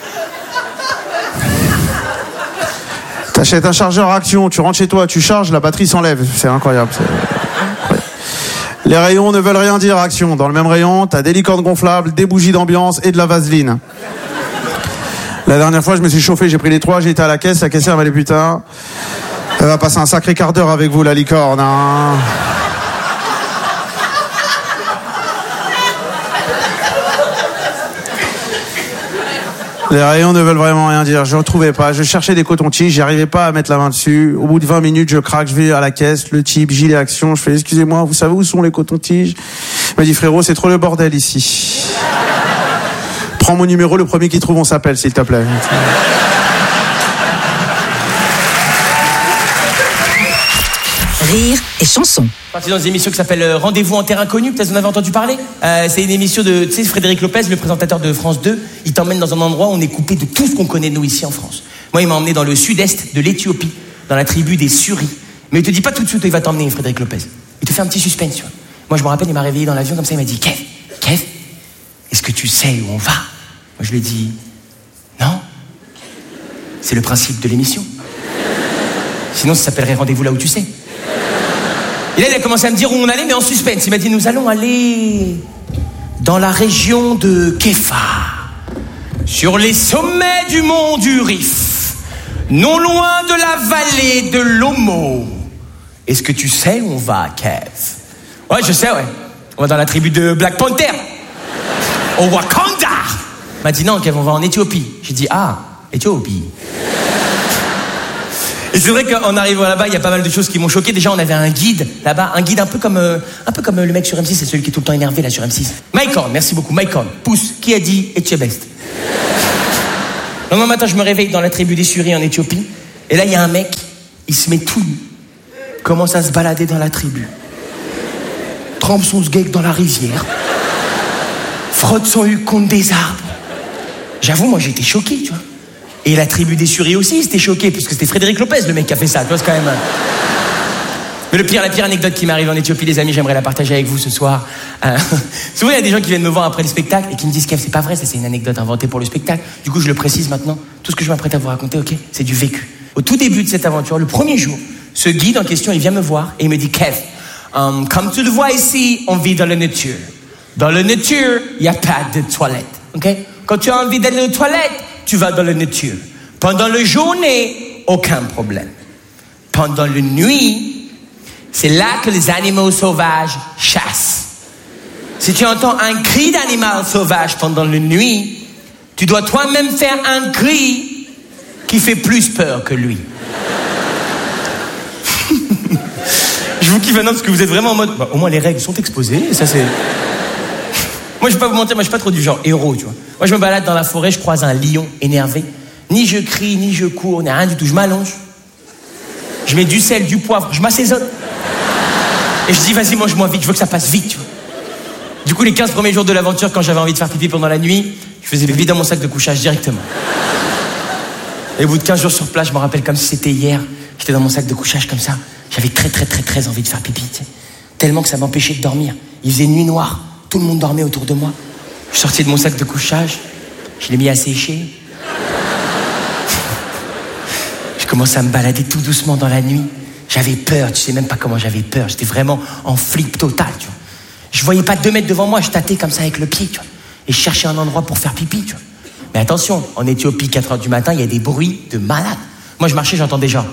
T'achètes un chargeur Action, tu rentres chez toi, tu charges, la batterie s'enlève. C'est incroyable. Les rayons ne veulent rien dire, Action. Dans le même rayon, t'as des licornes gonflables, des bougies d'ambiance et de la vaseline. La dernière fois, je me suis chauffé, j'ai pris les 3, j'ai été à la caisse, la caissière m'a dit putain, elle va passer un sacré quart d'heure avec vous, la licorne, hein. Les rayons ne veulent vraiment rien dire. Je ne retrouvais pas. Je cherchais des cotons-tiges. J'y arrivais pas à mettre la main dessus. Au bout de 20 minutes, je craque. Je vais à la caisse. Le type, gilet Action. Je fais, excusez-moi, vous savez où sont les cotons-tiges? Il m'a dit, frérot, c'est trop le bordel ici. Prends mon numéro, le premier qui trouve, on s'appelle, s'il te plaît. Rire et chanson. Parti dans une émission qui s'appelle Rendez-vous en terrain connu, peut-être vous en avez entendu parler. C'est une émission de, tu sais, Frédéric Lopez, le présentateur de France 2. Il t'emmène dans un endroit où on est coupé de tout ce qu'on connaît nous ici en France. Moi, il m'a emmené dans le sud-est de l'Éthiopie, dans la tribu des Suri. Mais il te dit pas tout de suite où il va t'emmener, Frédéric Lopez. Il te fait un petit suspense, tu vois. Moi, je me rappelle, il m'a réveillé dans l'avion comme ça, il m'a dit Kev, est-ce que tu sais où on va? Moi, je lui ai dit non. C'est le principe de l'émission. Sinon, ça s'appellerait Rendez-vous là où tu sais. Et là, il a commencé à me dire où on allait, mais en suspense. Il m'a dit, nous allons aller dans la région de Kefa, sur les sommets du mont du Rif, non loin de la vallée de l'Omo. Est-ce que tu sais où on va, Kev? Ouais, je sais, ouais. On va dans la tribu de Black Panther, au Wakanda. Il m'a dit, non, Kev, on va en Éthiopie. J'ai dit, ah, Éthiopie. Et c'est vrai qu'en arrivant là-bas, il y a pas mal de choses qui m'ont choqué. Déjà, on avait un guide là-bas, un guide un peu comme le mec sur M6, c'est celui qui est tout le temps énervé là sur M6. Mike Horn, merci beaucoup, Mike Horn. Pousse, qui a dit Etchebest? Le lendemain matin, je me réveille dans la tribu des Suris en Éthiopie, et là, il y a un mec, il se met tout nu, commence à se balader dans la tribu, trempe son sgeg dans la rivière, frotte son huc contre des arbres. J'avoue, moi, j'étais choqué, tu vois. Et la tribu des Suris aussi, c'était choqué, puisque c'était Frédéric Lopez, le mec qui a fait ça, tu vois, c'est quand même... Mais la pire anecdote qui m'est arrivée en Éthiopie, les amis, j'aimerais la partager avec vous ce soir. Souvent, il y a des gens qui viennent me voir après le spectacle et qui me disent, Kev, c'est pas vrai, ça c'est une anecdote inventée pour le spectacle. Du coup, je le précise maintenant. Tout ce que je m'apprête à vous raconter, ok, c'est du vécu. Au tout début de cette aventure, le premier jour, ce guide en question, il vient me voir et il me dit, Kev, comme tu le vois ici, on vit dans la nature. Dans la nature, il n'y a pas de toilette, ok? Quand tu as envie d'aller aux toilettes, tu vas dans la nature. Pendant la journée, aucun problème. Pendant la nuit, c'est là que les animaux sauvages chassent. Si tu entends un cri d'animal sauvage pendant la nuit, tu dois toi-même faire un cri qui fait plus peur que lui. Je vous kiffe maintenant parce que vous êtes vraiment en mode... Bah, au moins les règles sont exposées, et ça c'est... Moi je vais pas vous mentir, moi je suis pas trop du genre héros, tu vois. Moi je me balade dans la forêt, je croise un lion énervé. Ni je crie, ni je cours, ni rien du tout, je m'allonge. Je mets du sel, du poivre, je m'assaisonne. Et je dis, vas-y, mange-moi vite, je veux que ça passe vite, tu vois. Du coup, les 15 premiers jours de l'aventure, quand j'avais envie de faire pipi pendant la nuit, je faisais pipi dans mon sac de couchage directement. Et au bout de 15 jours sur place, je me rappelle comme si c'était hier, j'étais dans mon sac de couchage comme ça. J'avais très envie de faire pipi, tu sais. Tellement que ça m'empêchait de dormir. Il faisait nuit noire, tout le monde dormait autour de moi. Je suis sorti de mon sac de couchage, je l'ai mis à sécher. Je commençais à me balader tout doucement dans la nuit. J'avais peur, tu sais même pas comment j'avais peur. J'étais vraiment en flip total, tu vois. Je voyais pas 2 mètres devant moi, je tâtais comme ça avec le pied, tu vois. Et je cherchais un endroit pour faire pipi, tu vois. Mais attention, en Éthiopie, 4h du matin, il y a des bruits de malade. Moi, je marchais, j'entendais genre...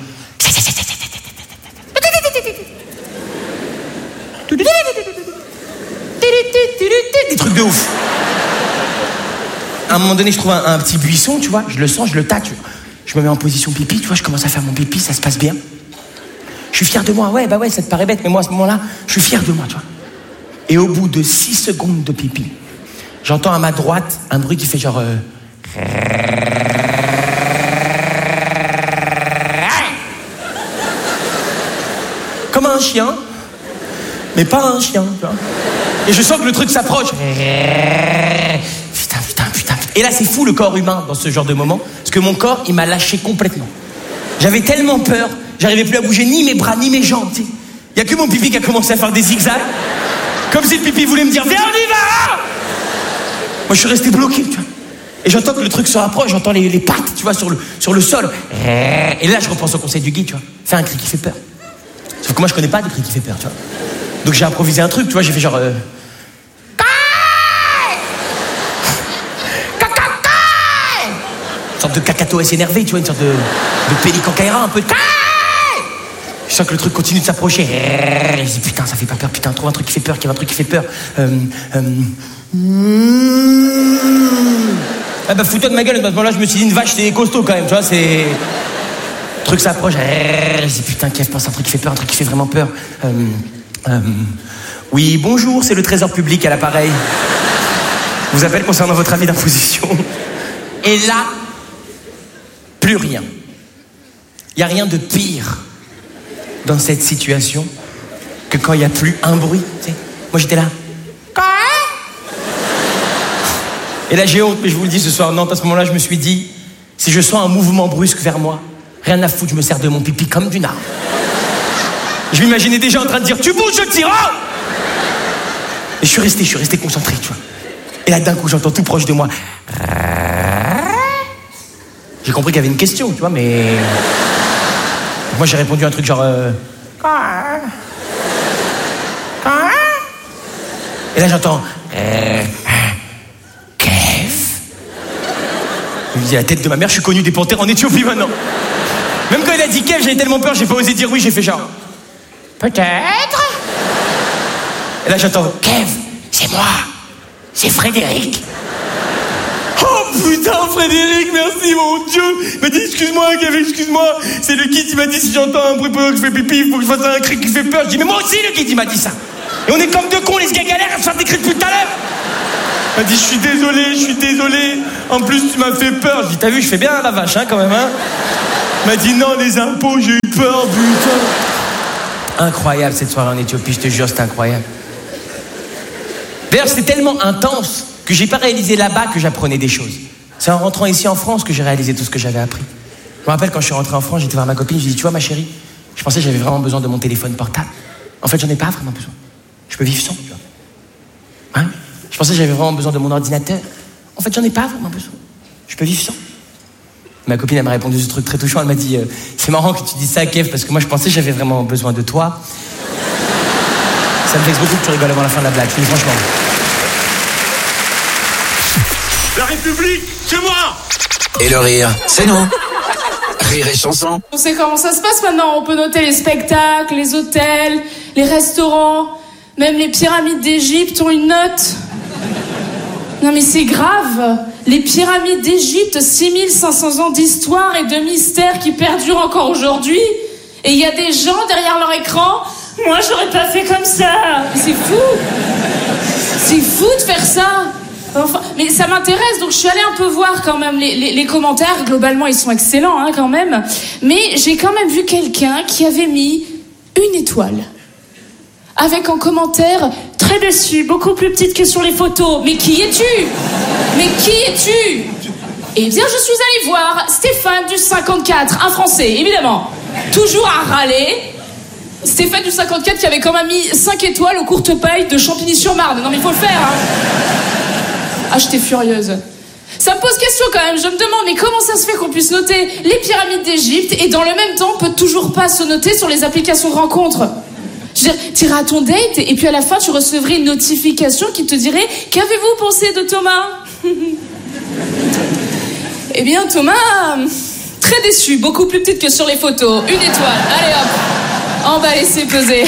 Des trucs de ouf. À un moment donné, je trouve un petit buisson, tu vois. Je le sens, je le tâte, tu vois. Je me mets en position pipi, tu vois, je commence à faire mon pipi, ça se passe bien. Je suis fier de moi, ouais, ça te paraît bête, mais moi, à ce moment-là, je suis fier de moi, tu vois. Et au bout de 6 secondes de pipi, j'entends à ma droite un bruit qui fait genre... Comme un chien, mais pas un chien, tu vois. Et je sens que le truc s'approche. Putain. Et là, c'est fou le corps humain dans ce genre de moment, parce que mon corps, il m'a lâché complètement. J'avais tellement peur, j'arrivais plus à bouger ni mes bras, ni mes jambes, tu sais. Il y a que mon pipi qui a commencé à faire des zigzags, comme si le pipi voulait me dire, viens, on y va! Moi, je suis resté bloqué, tu vois. Et j'entends que le truc se rapproche, j'entends les pattes, tu vois, sur le sol. Et là, je repense au conseil du guide, tu vois. Fais un cri qui fait peur. Sauf que moi, je connais pas de cri qui fait peur, tu vois. Donc j'ai improvisé un truc, tu vois, j'ai fait genre... Une sorte de cacatoès énervé, tu vois, une sorte de pélican caïra, un peu de... Je sens que le truc continue de s'approcher. Je dis, putain, ça fait pas peur, putain, trouve un truc qui fait peur, qu'il y a un truc qui fait peur. Ah bah, fous-toi de ma gueule, à ce moment-là, je me suis dit, une vache, c'est costaud quand même, tu vois, c'est... Le truc s'approche, je dis, putain, Kev, pense à un truc qui fait peur, un truc qui fait vraiment peur. Oui, bonjour, c'est le trésor public à l'appareil. Je vous appelle concernant votre avis d'imposition. Et là, plus rien. Il n'y a rien de pire dans cette situation que quand il n'y a plus un bruit. Tu sais. Moi, j'étais là. Et là, j'ai honte, mais je vous le dis ce soir, non, à ce moment-là, je me suis dit, si je sens un mouvement brusque vers moi, rien à foutre, je me sers de mon pipi comme d'une arme. Je m'imaginais déjà en train de dire, tu bouges, je tire. Et je suis resté concentré, tu vois. Et là, d'un coup, j'entends tout proche de moi. J'ai compris qu'il y avait une question, tu vois, mais... Moi, j'ai répondu un truc genre... Et là, j'entends... Kev. Je me dis, la tête de ma mère, je suis connu des panthères en Éthiopie maintenant. Même quand il a dit Kev, j'avais tellement peur, j'ai pas osé dire oui, j'ai fait genre... Peut-être. Et là, j'entends... Kev, c'est moi. C'est Frédéric. Oh putain, Frédéric, merci, mon Dieu. Il m'a dit, excuse-moi, Kevin, excuse-moi. C'est le kid, il m'a dit, si j'entends un bruit pendant que je fais pipi, il faut que je fasse un cri qui fait peur. Je dis, mais moi aussi, le kid, il m'a dit ça. Et on est comme deux cons, les gars galèrent à se faire des cris depuis tout à l'heure. Il m'a dit, je suis désolé. En plus, tu m'as fait peur. Je dis, t'as vu, je fais bien la vache, hein, quand même, hein. Il m'a dit, non, les impôts, j'ai eu peur, putain. Incroyable, cette soirée en Éthiopie, je te jure, c'était incroyable. D'ailleurs, c'était tellement intense que j'ai pas réalisé là-bas que j'apprenais des choses. C'est en rentrant ici en France que j'ai réalisé tout ce que j'avais appris. Je me rappelle quand je suis rentré en France, j'étais voir ma copine, je lui ai dit, tu vois ma chérie, je pensais que j'avais vraiment besoin de mon téléphone portable. En fait, j'en ai pas vraiment besoin. Je peux vivre sans, tu vois. Hein? Je pensais que j'avais vraiment besoin de mon ordinateur. En fait, j'en ai pas vraiment besoin. Je peux vivre sans. Ma copine, elle m'a répondu ce truc très touchant, elle m'a dit, c'est marrant que tu dises ça, Kev, parce que moi je pensais que j'avais vraiment besoin de toi. Ça me vexe beaucoup que tu rigoles avant la fin de la blague, mais franchement. La République, c'est moi! Et le rire, c'est nous. Rire et chanson. On sait comment ça se passe maintenant. On peut noter les spectacles, les hôtels, les restaurants, même les pyramides d'Égypte ont une note. Non mais c'est grave. Les pyramides d'Égypte, 6500 ans d'histoire et de mystère qui perdurent encore aujourd'hui. Et il y a des gens derrière leur écran. Moi, j'aurais pas fait comme ça. C'est fou. C'est fou de faire ça. Enfin, mais ça m'intéresse, donc je suis allée un peu voir quand même les commentaires. Globalement, ils sont excellents, hein, quand même. Mais j'ai quand même vu quelqu'un qui avait mis 1 étoile. Avec en commentaire, très déçu, beaucoup plus petite que sur les photos. Mais qui es-tu? Mais qui es-tu? Eh bien, je suis allée voir Stéphane du 54, un Français, évidemment. Toujours à râler. Stéphane du 54 qui avait quand même mis 5 étoiles aux courtes pailles de Champigny-sur-Marne. Non mais il faut le faire, hein. Ah, j'étais furieuse. Ça me pose question quand même, je me demande, mais comment ça se fait qu'on puisse noter les pyramides d'Égypte et dans le même temps, on peut toujours pas se noter sur les applications de rencontres? Je veux dire, t'irais à ton date et puis à la fin, tu recevrais une notification qui te dirait « Qu'avez-vous pensé de Thomas ?» Eh bien, Thomas, très déçu, beaucoup plus petite que sur les photos. 1 étoile, allez hop, on va laisser peser.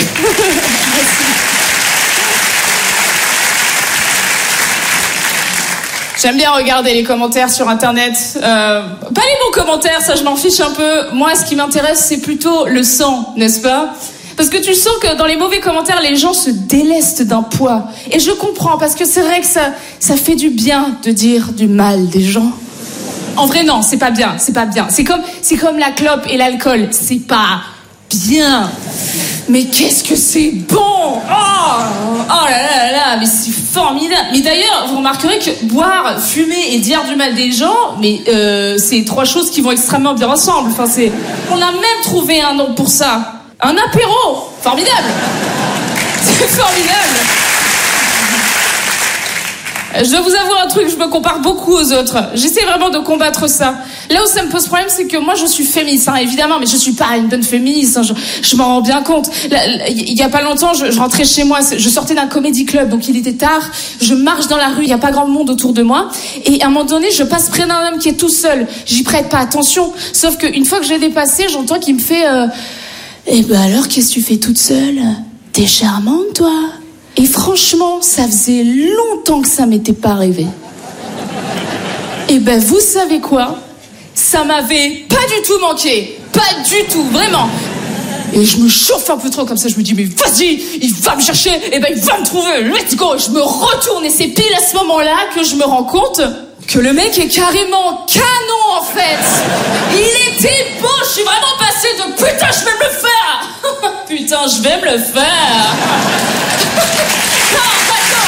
J'aime bien regarder les commentaires sur Internet. Pas les bons commentaires, ça je m'en fiche un peu. Moi, ce qui m'intéresse, c'est plutôt le sang, n'est-ce pas? Parce que tu sens que dans les mauvais commentaires, les gens se délestent d'un poids. Et je comprends, parce que c'est vrai que ça fait du bien de dire du mal des gens. En vrai, non, c'est pas bien, c'est pas bien. C'est comme la clope et l'alcool, c'est pas bien. Mais qu'est-ce que c'est bon! Oh là là là, mais c'est formidable. Mais d'ailleurs, vous remarquerez que boire, fumer et dire du mal des gens, mais c'est 3 choses qui vont extrêmement bien ensemble. Enfin, on a même trouvé un nom pour ça. Un apéro! Formidable! C'est formidable! Je dois vous avouer un truc, je me compare beaucoup aux autres. J'essaie vraiment de combattre ça. Là où ça me pose problème, c'est que moi je suis féministe, hein, évidemment, mais je suis pas une bonne féministe, hein, je m'en rends bien compte. Il y a pas longtemps, je rentrais chez moi, je sortais d'un comédie club, donc il était tard, je marche dans la rue, il y a pas grand monde autour de moi, et à un moment donné, je passe près d'un homme qui est tout seul. J'y prête pas attention, sauf qu'une fois que j'ai dépassé, j'entends qu'il me fait eh ben alors, qu'est-ce que tu fais toute seule? T'es charmante, toi. Et franchement, ça faisait longtemps que ça m'était pas arrivé. Et ben, vous savez quoi? Ça m'avait pas du tout manqué. Pas du tout, vraiment. Et je me chauffe un peu trop comme ça, je me dis, mais vas-y, il va me chercher, et ben il va me trouver, let's go. Je me retourne et c'est pile à ce moment-là que je me rends compte que le mec est carrément canon, en fait. Il était beau, je suis vraiment passée de putain, je vais me le faire. Putain, je vais me le faire. Non, attends.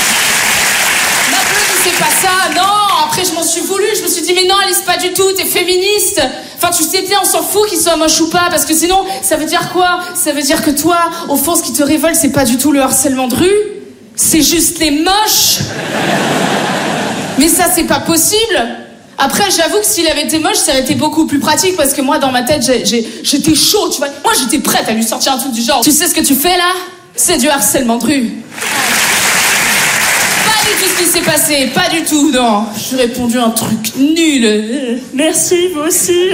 C'est pas ça, non. Après, je m'en suis voulu, je me suis dit, mais non, Alice, pas du tout, t'es féministe. Enfin, tu sais bien, on s'en fout qu'il soit moche ou pas, parce que sinon, ça veut dire quoi? Ça veut dire que toi, au fond, ce qui te révolte, c'est pas du tout le harcèlement de rue, c'est juste les moches. Mais ça, c'est pas possible. Après, j'avoue que s'il avait été moche, ça aurait été beaucoup plus pratique, parce que moi, dans ma tête, j'étais chaud, tu vois. Moi, j'étais prête à lui sortir un truc du genre, tu sais ce que tu fais là? C'est du harcèlement de rue. Pas du tout ce qui s'est passé, pas du tout, non. J'ai répondu un truc nul. Merci, vous aussi.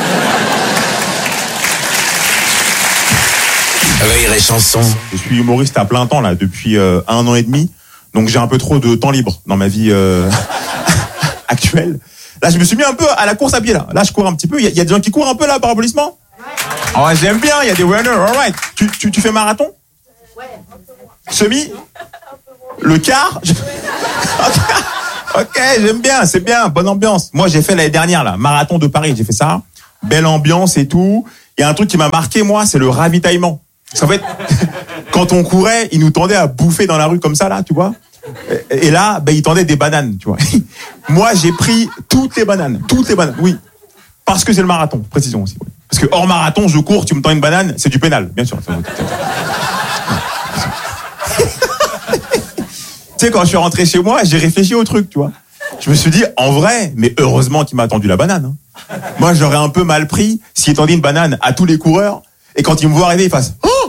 Rire et chanson. Je suis humoriste à plein temps là depuis 1 an et demi, donc j'ai un peu trop de temps libre dans ma vie actuelle. Là, je me suis mis un peu à la course à pied, là. Là, je cours un petit peu. Il y a des gens qui courent un peu, là, par applaudissement? Ouais, j'aime bien, il y a des runners, alright. Tu fais marathon? Ouais. Semi? Le quart? Ok, j'aime bien, c'est bien, bonne ambiance. Moi, j'ai fait l'année dernière, là, marathon de Paris, j'ai fait ça. Belle ambiance et tout. Il y a un truc qui m'a marqué, moi, c'est le ravitaillement. Parce qu'en fait, quand on courait, ils nous tendaient à bouffer dans la rue comme ça, là, tu vois. Et là, ben, ils tendaient des bananes, tu vois. Moi, j'ai pris toutes les bananes, oui. Parce que c'est le marathon, précision aussi. Parce que hors marathon, je cours, tu me tends une banane, c'est du pénal, bien sûr. Tu sais, quand je suis rentré chez moi, j'ai réfléchi au truc, tu vois. Je me suis dit, en vrai, mais heureusement qu'il m'a tendu la banane. Hein. Moi, j'aurais un peu mal pris s'il tendait une banane à tous les coureurs, et quand ils me voient arriver, ils fassent « Oh !»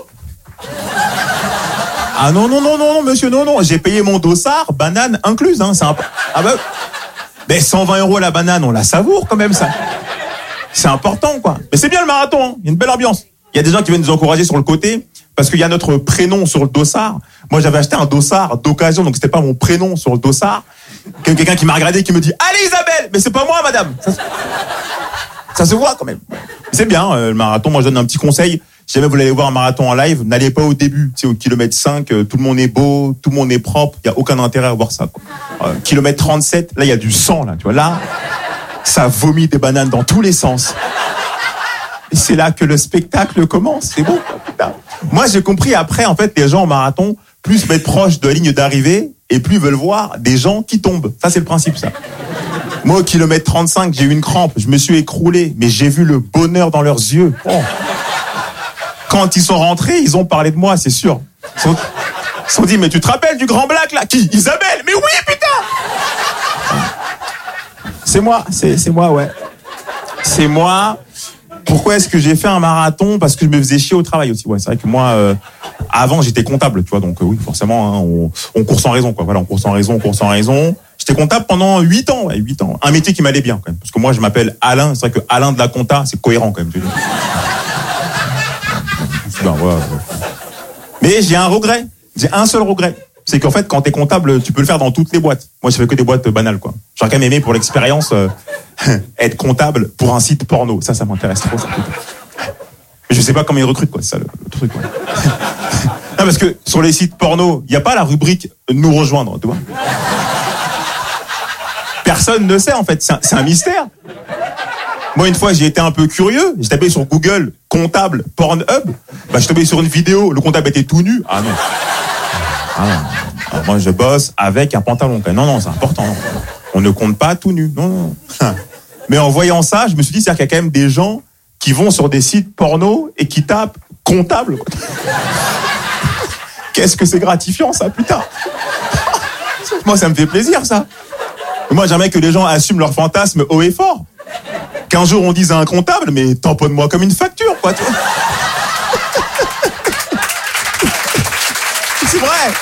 Ah non, monsieur, non. J'ai payé mon dossard, banane incluse. Hein, Ah bah... Mais 120 € la banane, on la savoure quand même, ça. C'est important, quoi. Mais c'est bien le marathon, hein. Il y a une belle ambiance. Il y a des gens qui viennent nous encourager sur le côté, parce qu'il y a notre prénom sur le dossard. Moi, j'avais acheté un dossard d'occasion, donc c'était pas mon prénom sur le dossard. Quelqu'un qui m'a regardé, qui me dit « Allez Isabelle !» Mais c'est pas moi, madame. Ça se voit quand même. C'est bien, le marathon. Moi, je donne un petit conseil. Si jamais vous voulez aller voir un marathon en live, n'allez pas au début. Tu sais, au kilomètre 5, tout le monde est beau, tout le monde est propre. Il y a aucun intérêt à voir ça, quoi. Kilomètre 37, là, il y a du sang, là. Tu vois, là, ça vomit des bananes dans tous les sens. Et c'est là que le spectacle commence. C'est beau, quoi, putain. Moi, j'ai compris après, en fait, les gens en marathon, plus se mettent proches de la ligne d'arrivée et plus veulent voir des gens qui tombent. Ça, c'est le principe, ça. Moi, au kilomètre 35, j'ai eu une crampe, je me suis écroulé, mais j'ai vu le bonheur dans leurs yeux. Oh. Quand ils sont rentrés, ils ont parlé de moi, c'est sûr. Ils se sont dit, mais tu te rappelles du grand black, là? Qui? Isabelle? Mais oui, putain! C'est moi, ouais. C'est moi. Pourquoi est-ce que j'ai fait un marathon? Parce que je me faisais chier au travail aussi. Ouais, c'est vrai que moi, avant, j'étais comptable, tu vois, donc oui, forcément, hein, on court sans raison, quoi. Voilà, on court sans raison. J'étais comptable pendant 8 ans, ouais, 8 ans. Un métier qui m'allait bien, quand même. Parce que moi, je m'appelle Alain. C'est vrai que Alain de la compta, c'est cohérent, quand même. Tu dis. Ben, ouais. Mais j'ai un regret. J'ai un seul regret. C'est qu'en fait, quand t'es comptable, tu peux le faire dans toutes les boîtes. Moi, je fais que des boîtes banales, quoi. J'aurais quand même aimé pour l'expérience être comptable pour un site porno. Ça m'intéresse trop. Ça. Mais je sais pas comment ils recrutent, quoi. C'est ça le truc. Ouais. Non, parce que sur les sites porno, il y a pas la rubrique nous rejoindre, tu vois. Personne ne sait, en fait. C'est un mystère. Moi, une fois, j'ai été un peu curieux. J'ai tapé sur Google comptable Pornhub. Bah, je suis tombé sur une vidéo. Le comptable était tout nu. Ah non. Alors, moi, je bosse avec un pantalon. Non, c'est important. Non. On ne compte pas tout nu. Non. Mais en voyant ça, je me suis dit, c'est-à-dire qu'il y a quand même des gens qui vont sur des sites porno et qui tapent comptable. Qu'est-ce que c'est gratifiant, ça, putain. Moi, ça me fait plaisir, ça. Et moi, j'aimerais que les gens assument leurs fantasmes haut et fort. Qu'un jour, on dise à un comptable, mais tamponne-moi comme une facture, quoi. C'est vrai.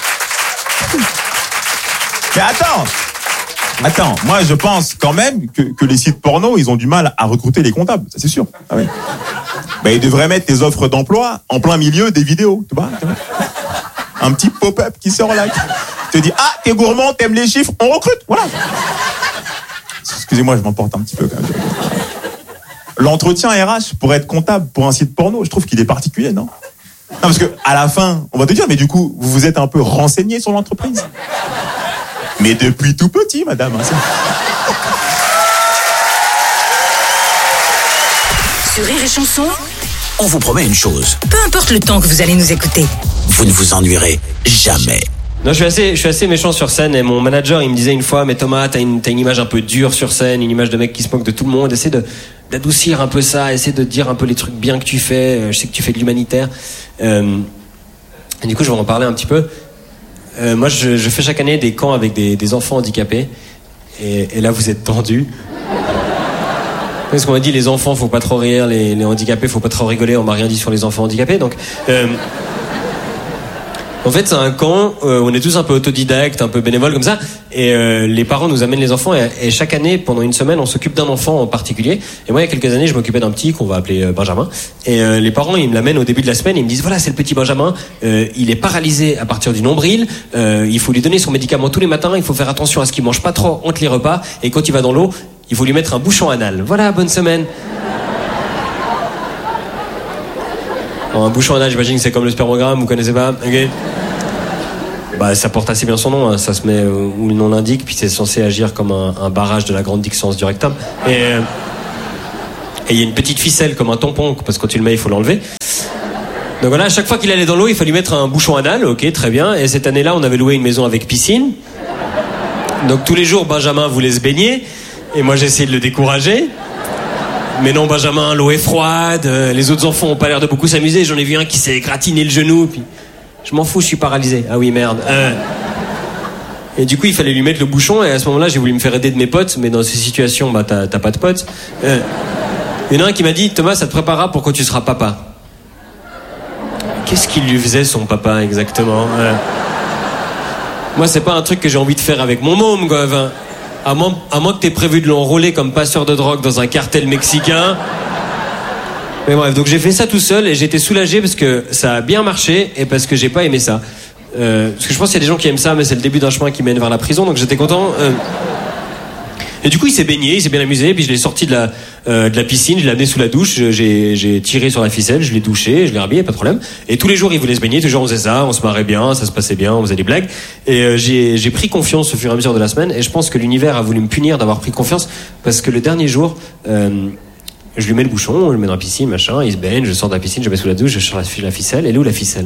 Mais attends, moi je pense quand même que les sites porno, ils ont du mal à recruter les comptables, ça c'est sûr. Ah oui. Ben, ils devraient mettre des offres d'emploi en plein milieu des vidéos, tu vois. Un petit pop-up qui sort là, qui te dit, ah, t'es gourmand, t'aimes les chiffres, on recrute, voilà. Excusez-moi, je m'emporte un petit peu quand même. L'entretien RH pour être comptable pour un site porno, je trouve qu'il est particulier, non? Non, parce que à la fin, on va te dire, mais du coup, vous vous êtes un peu renseigné sur l'entreprise. Mais depuis tout petit, madame. Hein, Sur Rire et Chanson, on vous promet une chose. Peu importe le temps que vous allez nous écouter, vous ne vous ennuierez jamais. Non, je suis assez méchant sur scène et mon manager, il me disait une fois, mais Thomas, t'as une image un peu dure sur scène, une image de mec qui se moque de tout le monde, essaie d'adoucir un peu ça, essaie de dire un peu les trucs bien que tu fais, je sais que tu fais de l'humanitaire. Et du coup, je vais en parler un petit peu. Moi, je fais chaque année des camps avec des enfants handicapés et là, vous êtes tendus. Parce qu'on m'a dit, les enfants, faut pas trop rire, les handicapés, faut pas trop rigoler, on m'a rien dit sur les enfants handicapés, donc... En fait, c'est un camp où on est tous un peu autodidactes, un peu bénévoles comme ça, et les parents nous amènent les enfants, et chaque année, pendant une semaine, on s'occupe d'un enfant en particulier. Et moi, il y a quelques années, je m'occupais d'un petit qu'on va appeler Benjamin, et les parents, ils me l'amènent au début de la semaine, et ils me disent, voilà, c'est le petit Benjamin, il est paralysé à partir du nombril, il faut lui donner son médicament tous les matins, il faut faire attention à ce qu'il mange pas trop entre les repas, et quand il va dans l'eau, il faut lui mettre un bouchon anal. Voilà, bonne semaine. Un bouchon anal, j'imagine que c'est comme le spermogramme, vous connaissez pas? Ok. Bah, ça porte assez bien son nom, hein. Ça se met où le nom l'indique, puis c'est censé agir comme un barrage de la grande dixence du rectum. Et il y a une petite ficelle comme un tampon, parce que quand tu le mets, il faut l'enlever. Donc voilà, à chaque fois qu'il allait dans l'eau, il fallait lui mettre un bouchon anal, ok, très bien. Et cette année-là, on avait loué une maison avec piscine. Donc tous les jours, Benjamin voulait se baigner, et moi j'essayais de le décourager. Mais non, Benjamin, l'eau est froide, les autres enfants ont pas l'air de beaucoup s'amuser, j'en ai vu un qui s'est gratiné le genou, puis je m'en fous, je suis paralysé. Ah oui, merde. Et du coup, il fallait lui mettre le bouchon, et à ce moment-là, j'ai voulu me faire aider de mes potes, mais dans ces situations, bah t'as pas de potes. Il y en a un qui m'a dit, Thomas, ça te préparera pour quand tu seras papa. Qu'est-ce qu'il lui faisait, son papa, exactement? Moi, c'est pas un truc que j'ai envie de faire avec mon môme, quoi. Enfin, à moins que t'aies prévu de l'enrôler comme passeur de drogue dans un cartel mexicain. Mais bref, donc j'ai fait ça tout seul, et j'étais soulagé parce que ça a bien marché, et parce que j'ai pas aimé ça. Parce que je pense qu'il y a des gens qui aiment ça, mais c'est le début d'un chemin qui mène vers la prison, donc j'étais content. Et du coup, il s'est baigné, il s'est bien amusé, puis je l'ai sorti de la piscine, je l'ai amené sous la douche, j'ai tiré sur la ficelle, je l'ai douché, je l'ai rhabillé, pas de problème. Et tous les jours, il voulait se baigner, toujours on faisait ça, on se marrait bien, ça se passait bien, on faisait des blagues. Et j'ai pris confiance au fur et à mesure de la semaine, et je pense que l'univers a voulu me punir d'avoir pris confiance, parce que le dernier jour, je lui mets le bouchon, je le mets dans la piscine, machin, il se baigne, je sors de la piscine, je le mets sous la douche, je sors la ficelle, elle est où la ficelle?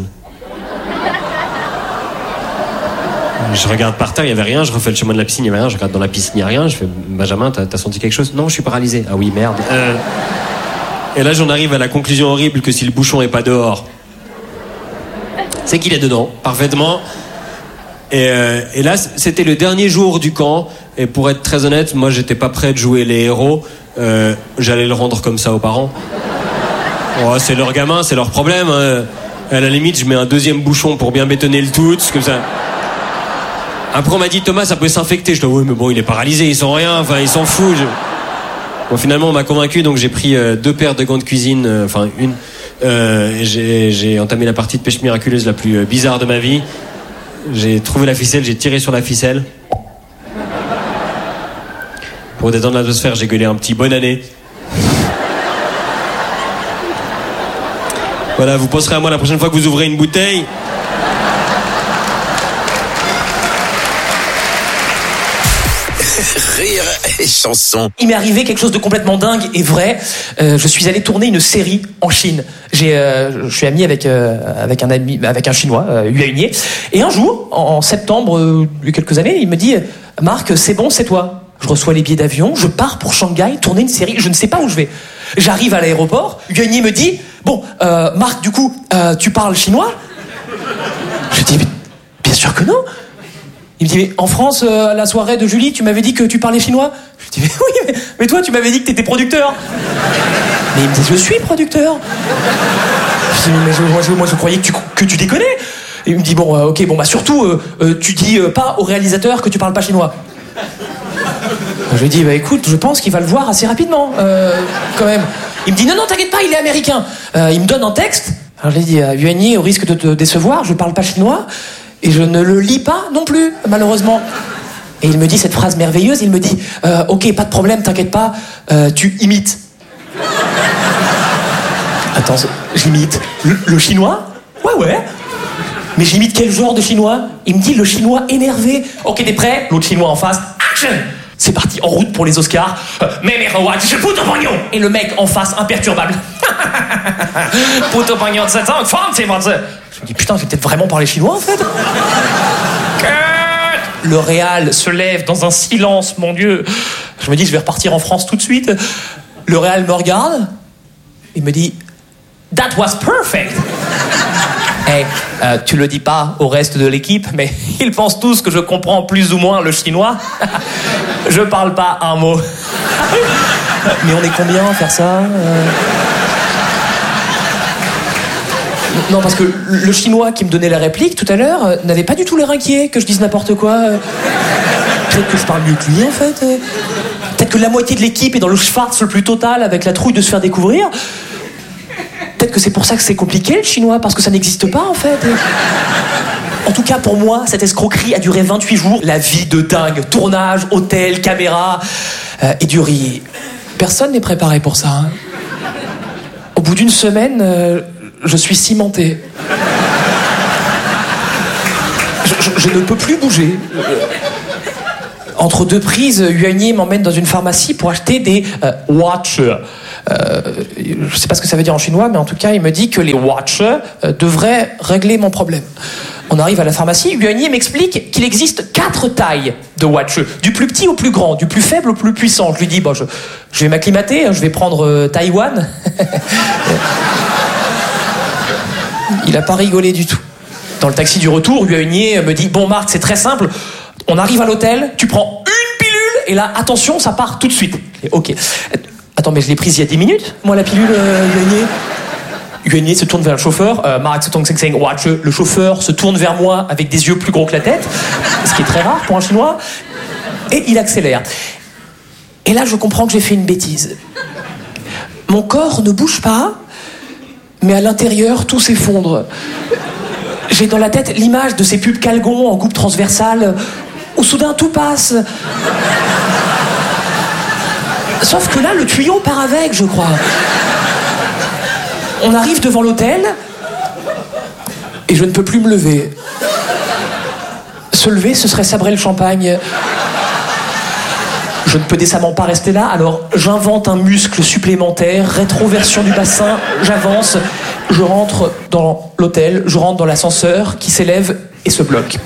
Je regarde par terre, il n'y avait rien, je refais le chemin de la piscine, il n'y avait rien, je regarde dans la piscine, il n'y a rien, je fais, Benjamin, t'as senti quelque chose? Non, je suis paralysé. Ah oui, merde. Et là, j'en arrive à la conclusion horrible que si le bouchon est pas dehors, c'est qu'il est dedans, parfaitement. Et là, c'était le dernier jour du camp, et pour être très honnête, moi, j'étais pas prêt de jouer les héros, j'allais le rendre comme ça aux parents. Oh, c'est leur gamin, c'est leur problème. À la limite, je mets un deuxième bouchon pour bien bétonner le tout, comme ça. Après, on m'a dit, Thomas, ça peut s'infecter. Je dis, oui, mais bon, il est paralysé, il sent rien, enfin, il s'en fout. Bon, finalement, on m'a convaincu, donc j'ai pris 2 paires de gants de cuisine, enfin, une. J'ai entamé la partie de pêche miraculeuse la plus bizarre de ma vie. J'ai trouvé la ficelle, j'ai tiré sur la ficelle. Pour détendre l'atmosphère, j'ai gueulé un petit bonne année. Voilà, vous penserez à moi la prochaine fois que vous ouvrez une bouteille. Rire et chanson. Il m'est arrivé quelque chose de complètement dingue et vrai. Je suis allé tourner une série en Chine. Je suis ami avec un Chinois, Yuanier. Et un jour, en septembre, il y a quelques années, il me dit, Marc, c'est bon, c'est toi. Je reçois les billets d'avion, je pars pour Shanghai tourner une série. Je ne sais pas où je vais. J'arrive à l'aéroport. Yuanier me dit, bon, Marc, du coup, tu parles chinois? Je dis, mais bien sûr que non. Il me dit, mais en France, à la soirée de Julie, tu m'avais dit que tu parlais chinois? Je dis, mais oui, mais toi, tu m'avais dit que t'étais producteur. Mais il me dit, je suis producteur. Je dis, mais moi, je croyais que tu déconnais. Et il me dit, bon, ok, bon, bah surtout, tu dis pas au réalisateur que tu parles pas chinois. Je lui dis, bah écoute, je pense qu'il va le voir assez rapidement, quand même. Il me dit, non, t'inquiète pas, il est américain. Il me donne un texte. Alors je lui dis, Yuanyi, au risque de te décevoir, je parle pas chinois. Et je ne le lis pas non plus, malheureusement. Et il me dit cette phrase merveilleuse, il me dit, ok, pas de problème, t'inquiète pas, tu imites. Attends, j'imite le chinois? Ouais. Mais j'imite quel genre de chinois? Il me dit le chinois énervé. Ok, t'es prêt? L'autre chinois en face, action! C'est parti, en route pour les Oscars. Mais je puto pognon! Et le mec en face, imperturbable. Puto pognon, c'est ça, c'est moi. Je me dis, putain, j'ai peut-être vraiment parlé chinois, en fait. Le réal se lève dans un silence, mon Dieu. Je me dis, je vais repartir en France tout de suite. Le réal me regarde. Il me dit, that was perfect. Hey, tu le dis pas au reste de l'équipe, mais ils pensent tous que je comprends plus ou moins le chinois. Je parle pas un mot. Mais on est combien à faire ça? Non, parce que le chinois qui me donnait la réplique tout à l'heure n'avait pas du tout l'air inquiet que je dise n'importe quoi. Peut-être que je parle mieux que lui, en fait. Peut-être que la moitié de l'équipe est dans le schwarz le plus total avec la trouille de se faire découvrir. Peut-être que c'est pour ça que c'est compliqué, le chinois, parce que ça n'existe pas, en fait. En tout cas, pour moi, cette escroquerie a duré 28 jours. La vie de dingue. Tournage, hôtel, caméra et du riz. Personne n'est préparé pour ça. Hein. Au bout d'une semaine, je suis cimenté. Je ne peux plus bouger. Entre deux prises, Yuanier m'emmène dans une pharmacie pour acheter des watch. Je sais pas ce que ça veut dire en chinois, mais en tout cas, il me dit que les watch devraient régler mon problème. On arrive à la pharmacie, Yuanier m'explique qu'il existe 4 tailles de watch, du plus petit au plus grand, du plus faible au plus puissant. Je lui dis, bon, je vais m'acclimater, je vais prendre Taïwan. Il a pas rigolé du tout. Dans le taxi du retour, Yuanier me dit, bon Marc, c'est très simple, on arrive à l'hôtel, tu prends une pilule, et là, attention, ça part tout de suite. Et, ok. Attends, mais je l'ai prise il y a 10 minutes, moi, la pilule, Yuanier. Yuanier se tourne vers le chauffeur, Marc watch. Le chauffeur se tourne vers moi avec des yeux plus gros que la tête, ce qui est très rare pour un chinois, et il accélère. Et là, je comprends que j'ai fait une bêtise. Mon corps ne bouge pas, mais à l'intérieur, tout s'effondre. J'ai dans la tête l'image de ces pubs Calgon en coupe transversale, où soudain tout passe. Sauf que là, le tuyau part avec, je crois. On arrive devant l'hôtel, et je ne peux plus me lever. Se lever, ce serait sabrer le champagne. Je ne peux décemment pas rester là, alors j'invente un muscle supplémentaire, rétroversion du bassin, j'avance, je rentre dans l'hôtel, je rentre dans l'ascenseur qui s'élève et se bloque.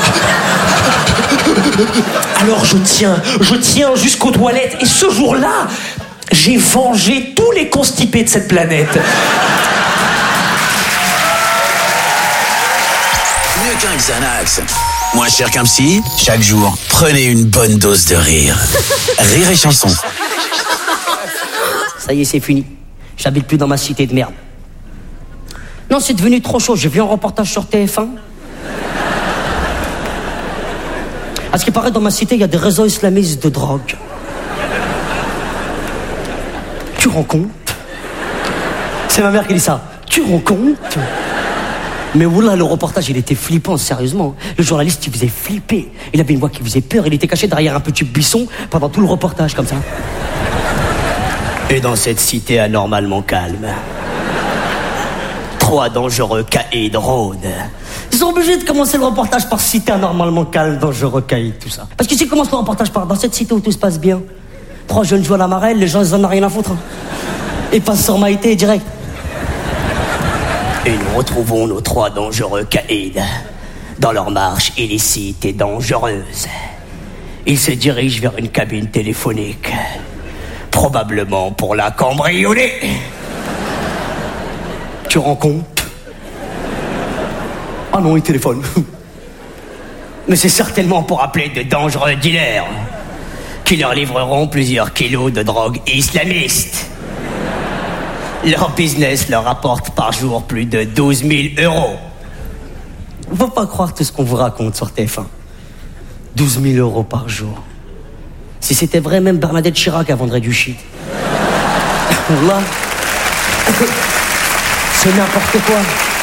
Alors je tiens jusqu'aux toilettes, et ce jour-là, j'ai vengé tous les constipés de cette planète. Mieux qu'un Xanax. Moins cher qu'un psy, chaque jour, prenez une bonne dose de rire. Rire et chanson. Ça y est, c'est fini. J'habite plus dans ma cité de merde. Non, c'est devenu trop chaud. J'ai vu un reportage sur TF1. À ce qui paraît, dans ma cité, il y a des réseaux islamistes de drogue. Tu rends compte? C'est ma mère qui dit ça. Tu rends compte? Mais oula, le reportage, il était flippant, sérieusement. Le journaliste, il faisait flipper. Il avait une voix qui faisait peur. Il était caché derrière un petit buisson pendant tout le reportage, comme ça. Et dans cette cité anormalement calme, 3 dangereux caïds rôdent. Ils sont obligés de commencer le reportage par cité anormalement calme, dangereux caïds, tout ça. Parce que s'ils commencent le reportage par dans cette cité où tout se passe bien, 3 jeunes jouent à la marelle, les gens, ils en ont rien à foutre. Ils passent sur Maïté direct. Et nous retrouvons nos 3 dangereux caïds dans leur marche illicite et dangereuse. Ils se dirigent vers une cabine téléphonique, probablement pour la cambrioler. Tu rends compte? Ah non, ils téléphonent. Mais c'est certainement pour appeler de dangereux dealers qui leur livreront plusieurs kilos de drogue islamiste. Leur business leur rapporte par jour plus de 12 000 euros. Faut pas croire tout ce qu'on vous raconte sur TF1. 12 000 euros par jour. Si c'était vrai, même Bernadette Chirac vendrait du shit. Là, c'est n'importe quoi.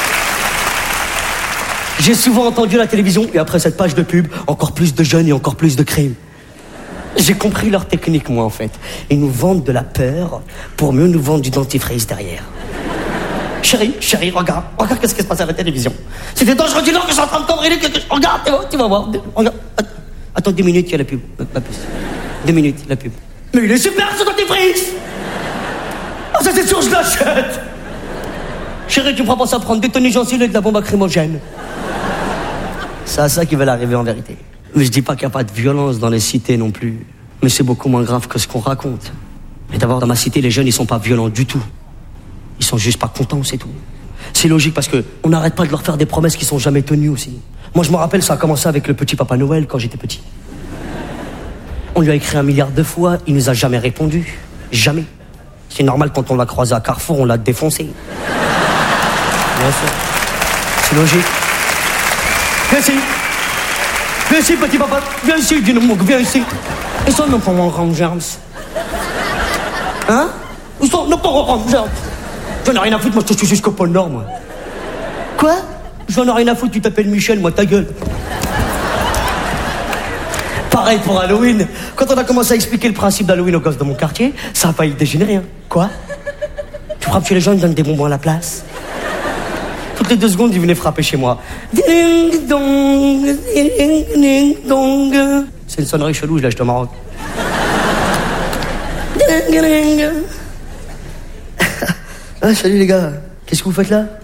J'ai souvent entendu à la télévision, et après cette page de pub, encore plus de jeunes et encore plus de crimes. J'ai compris leur technique, moi, en fait. Ils nous vendent de la peur pour mieux nous vendre du dentifrice derrière. Chérie, regarde qu'est-ce qui se passe à la télévision. C'est des dangereux dealers que je suis en train de cambrioler quelque chose. Regarde, tu vas voir. Regarde. Attends 10 minutes, il y a la pub. Pas plus. 2 minutes, la pub. Mais il est super, ce dentifrice! Ah, ça c'est sûr, je l'achète! Chérie, tu me feras penser à prendre des tenues gencives et de la bombe lacrymogène. C'est à ça qui va l'arriver en vérité. Mais je dis pas qu'il n'y a pas de violence dans les cités non plus. Mais c'est beaucoup moins grave que ce qu'on raconte. Et d'abord, dans ma cité, les jeunes, ils sont pas violents du tout. Ils sont juste pas contents, c'est tout. C'est logique parce que on n'arrête pas de leur faire des promesses qui sont jamais tenues aussi. Moi, je me rappelle, ça a commencé avec le petit Papa Noël quand j'étais petit. On lui a écrit 1 milliard de fois, il nous a jamais répondu. Jamais. C'est normal, quand on l'a croisé à Carrefour, on l'a défoncé. Bien sûr. C'est logique. Viens ici. Viens ici, petit papa. Viens ici, Dynamok, viens ici. Ils sont nos parents Rangers. Hein? Ils sont nos parents Rangers. J'en ai rien à foutre, moi je te suis jusqu'au pôle Nord, moi. Quoi? J'en ai rien à foutre, tu t'appelles Michel, moi ta gueule. Pareil pour Halloween. Quand on a commencé à expliquer le principe d'Halloween aux gosses de mon quartier, ça a failli dégénérer, hein. Quoi? Tu frappes chez les gens, ils donnent des bonbons à la place. Toutes les 2 secondes, ils venaient frapper chez moi. Ding dong, ding ding dong. C'est une sonnerie chelou, je l'achète au Maroc. Ding ding. Ah, salut les gars. Qu'est-ce que vous faites là?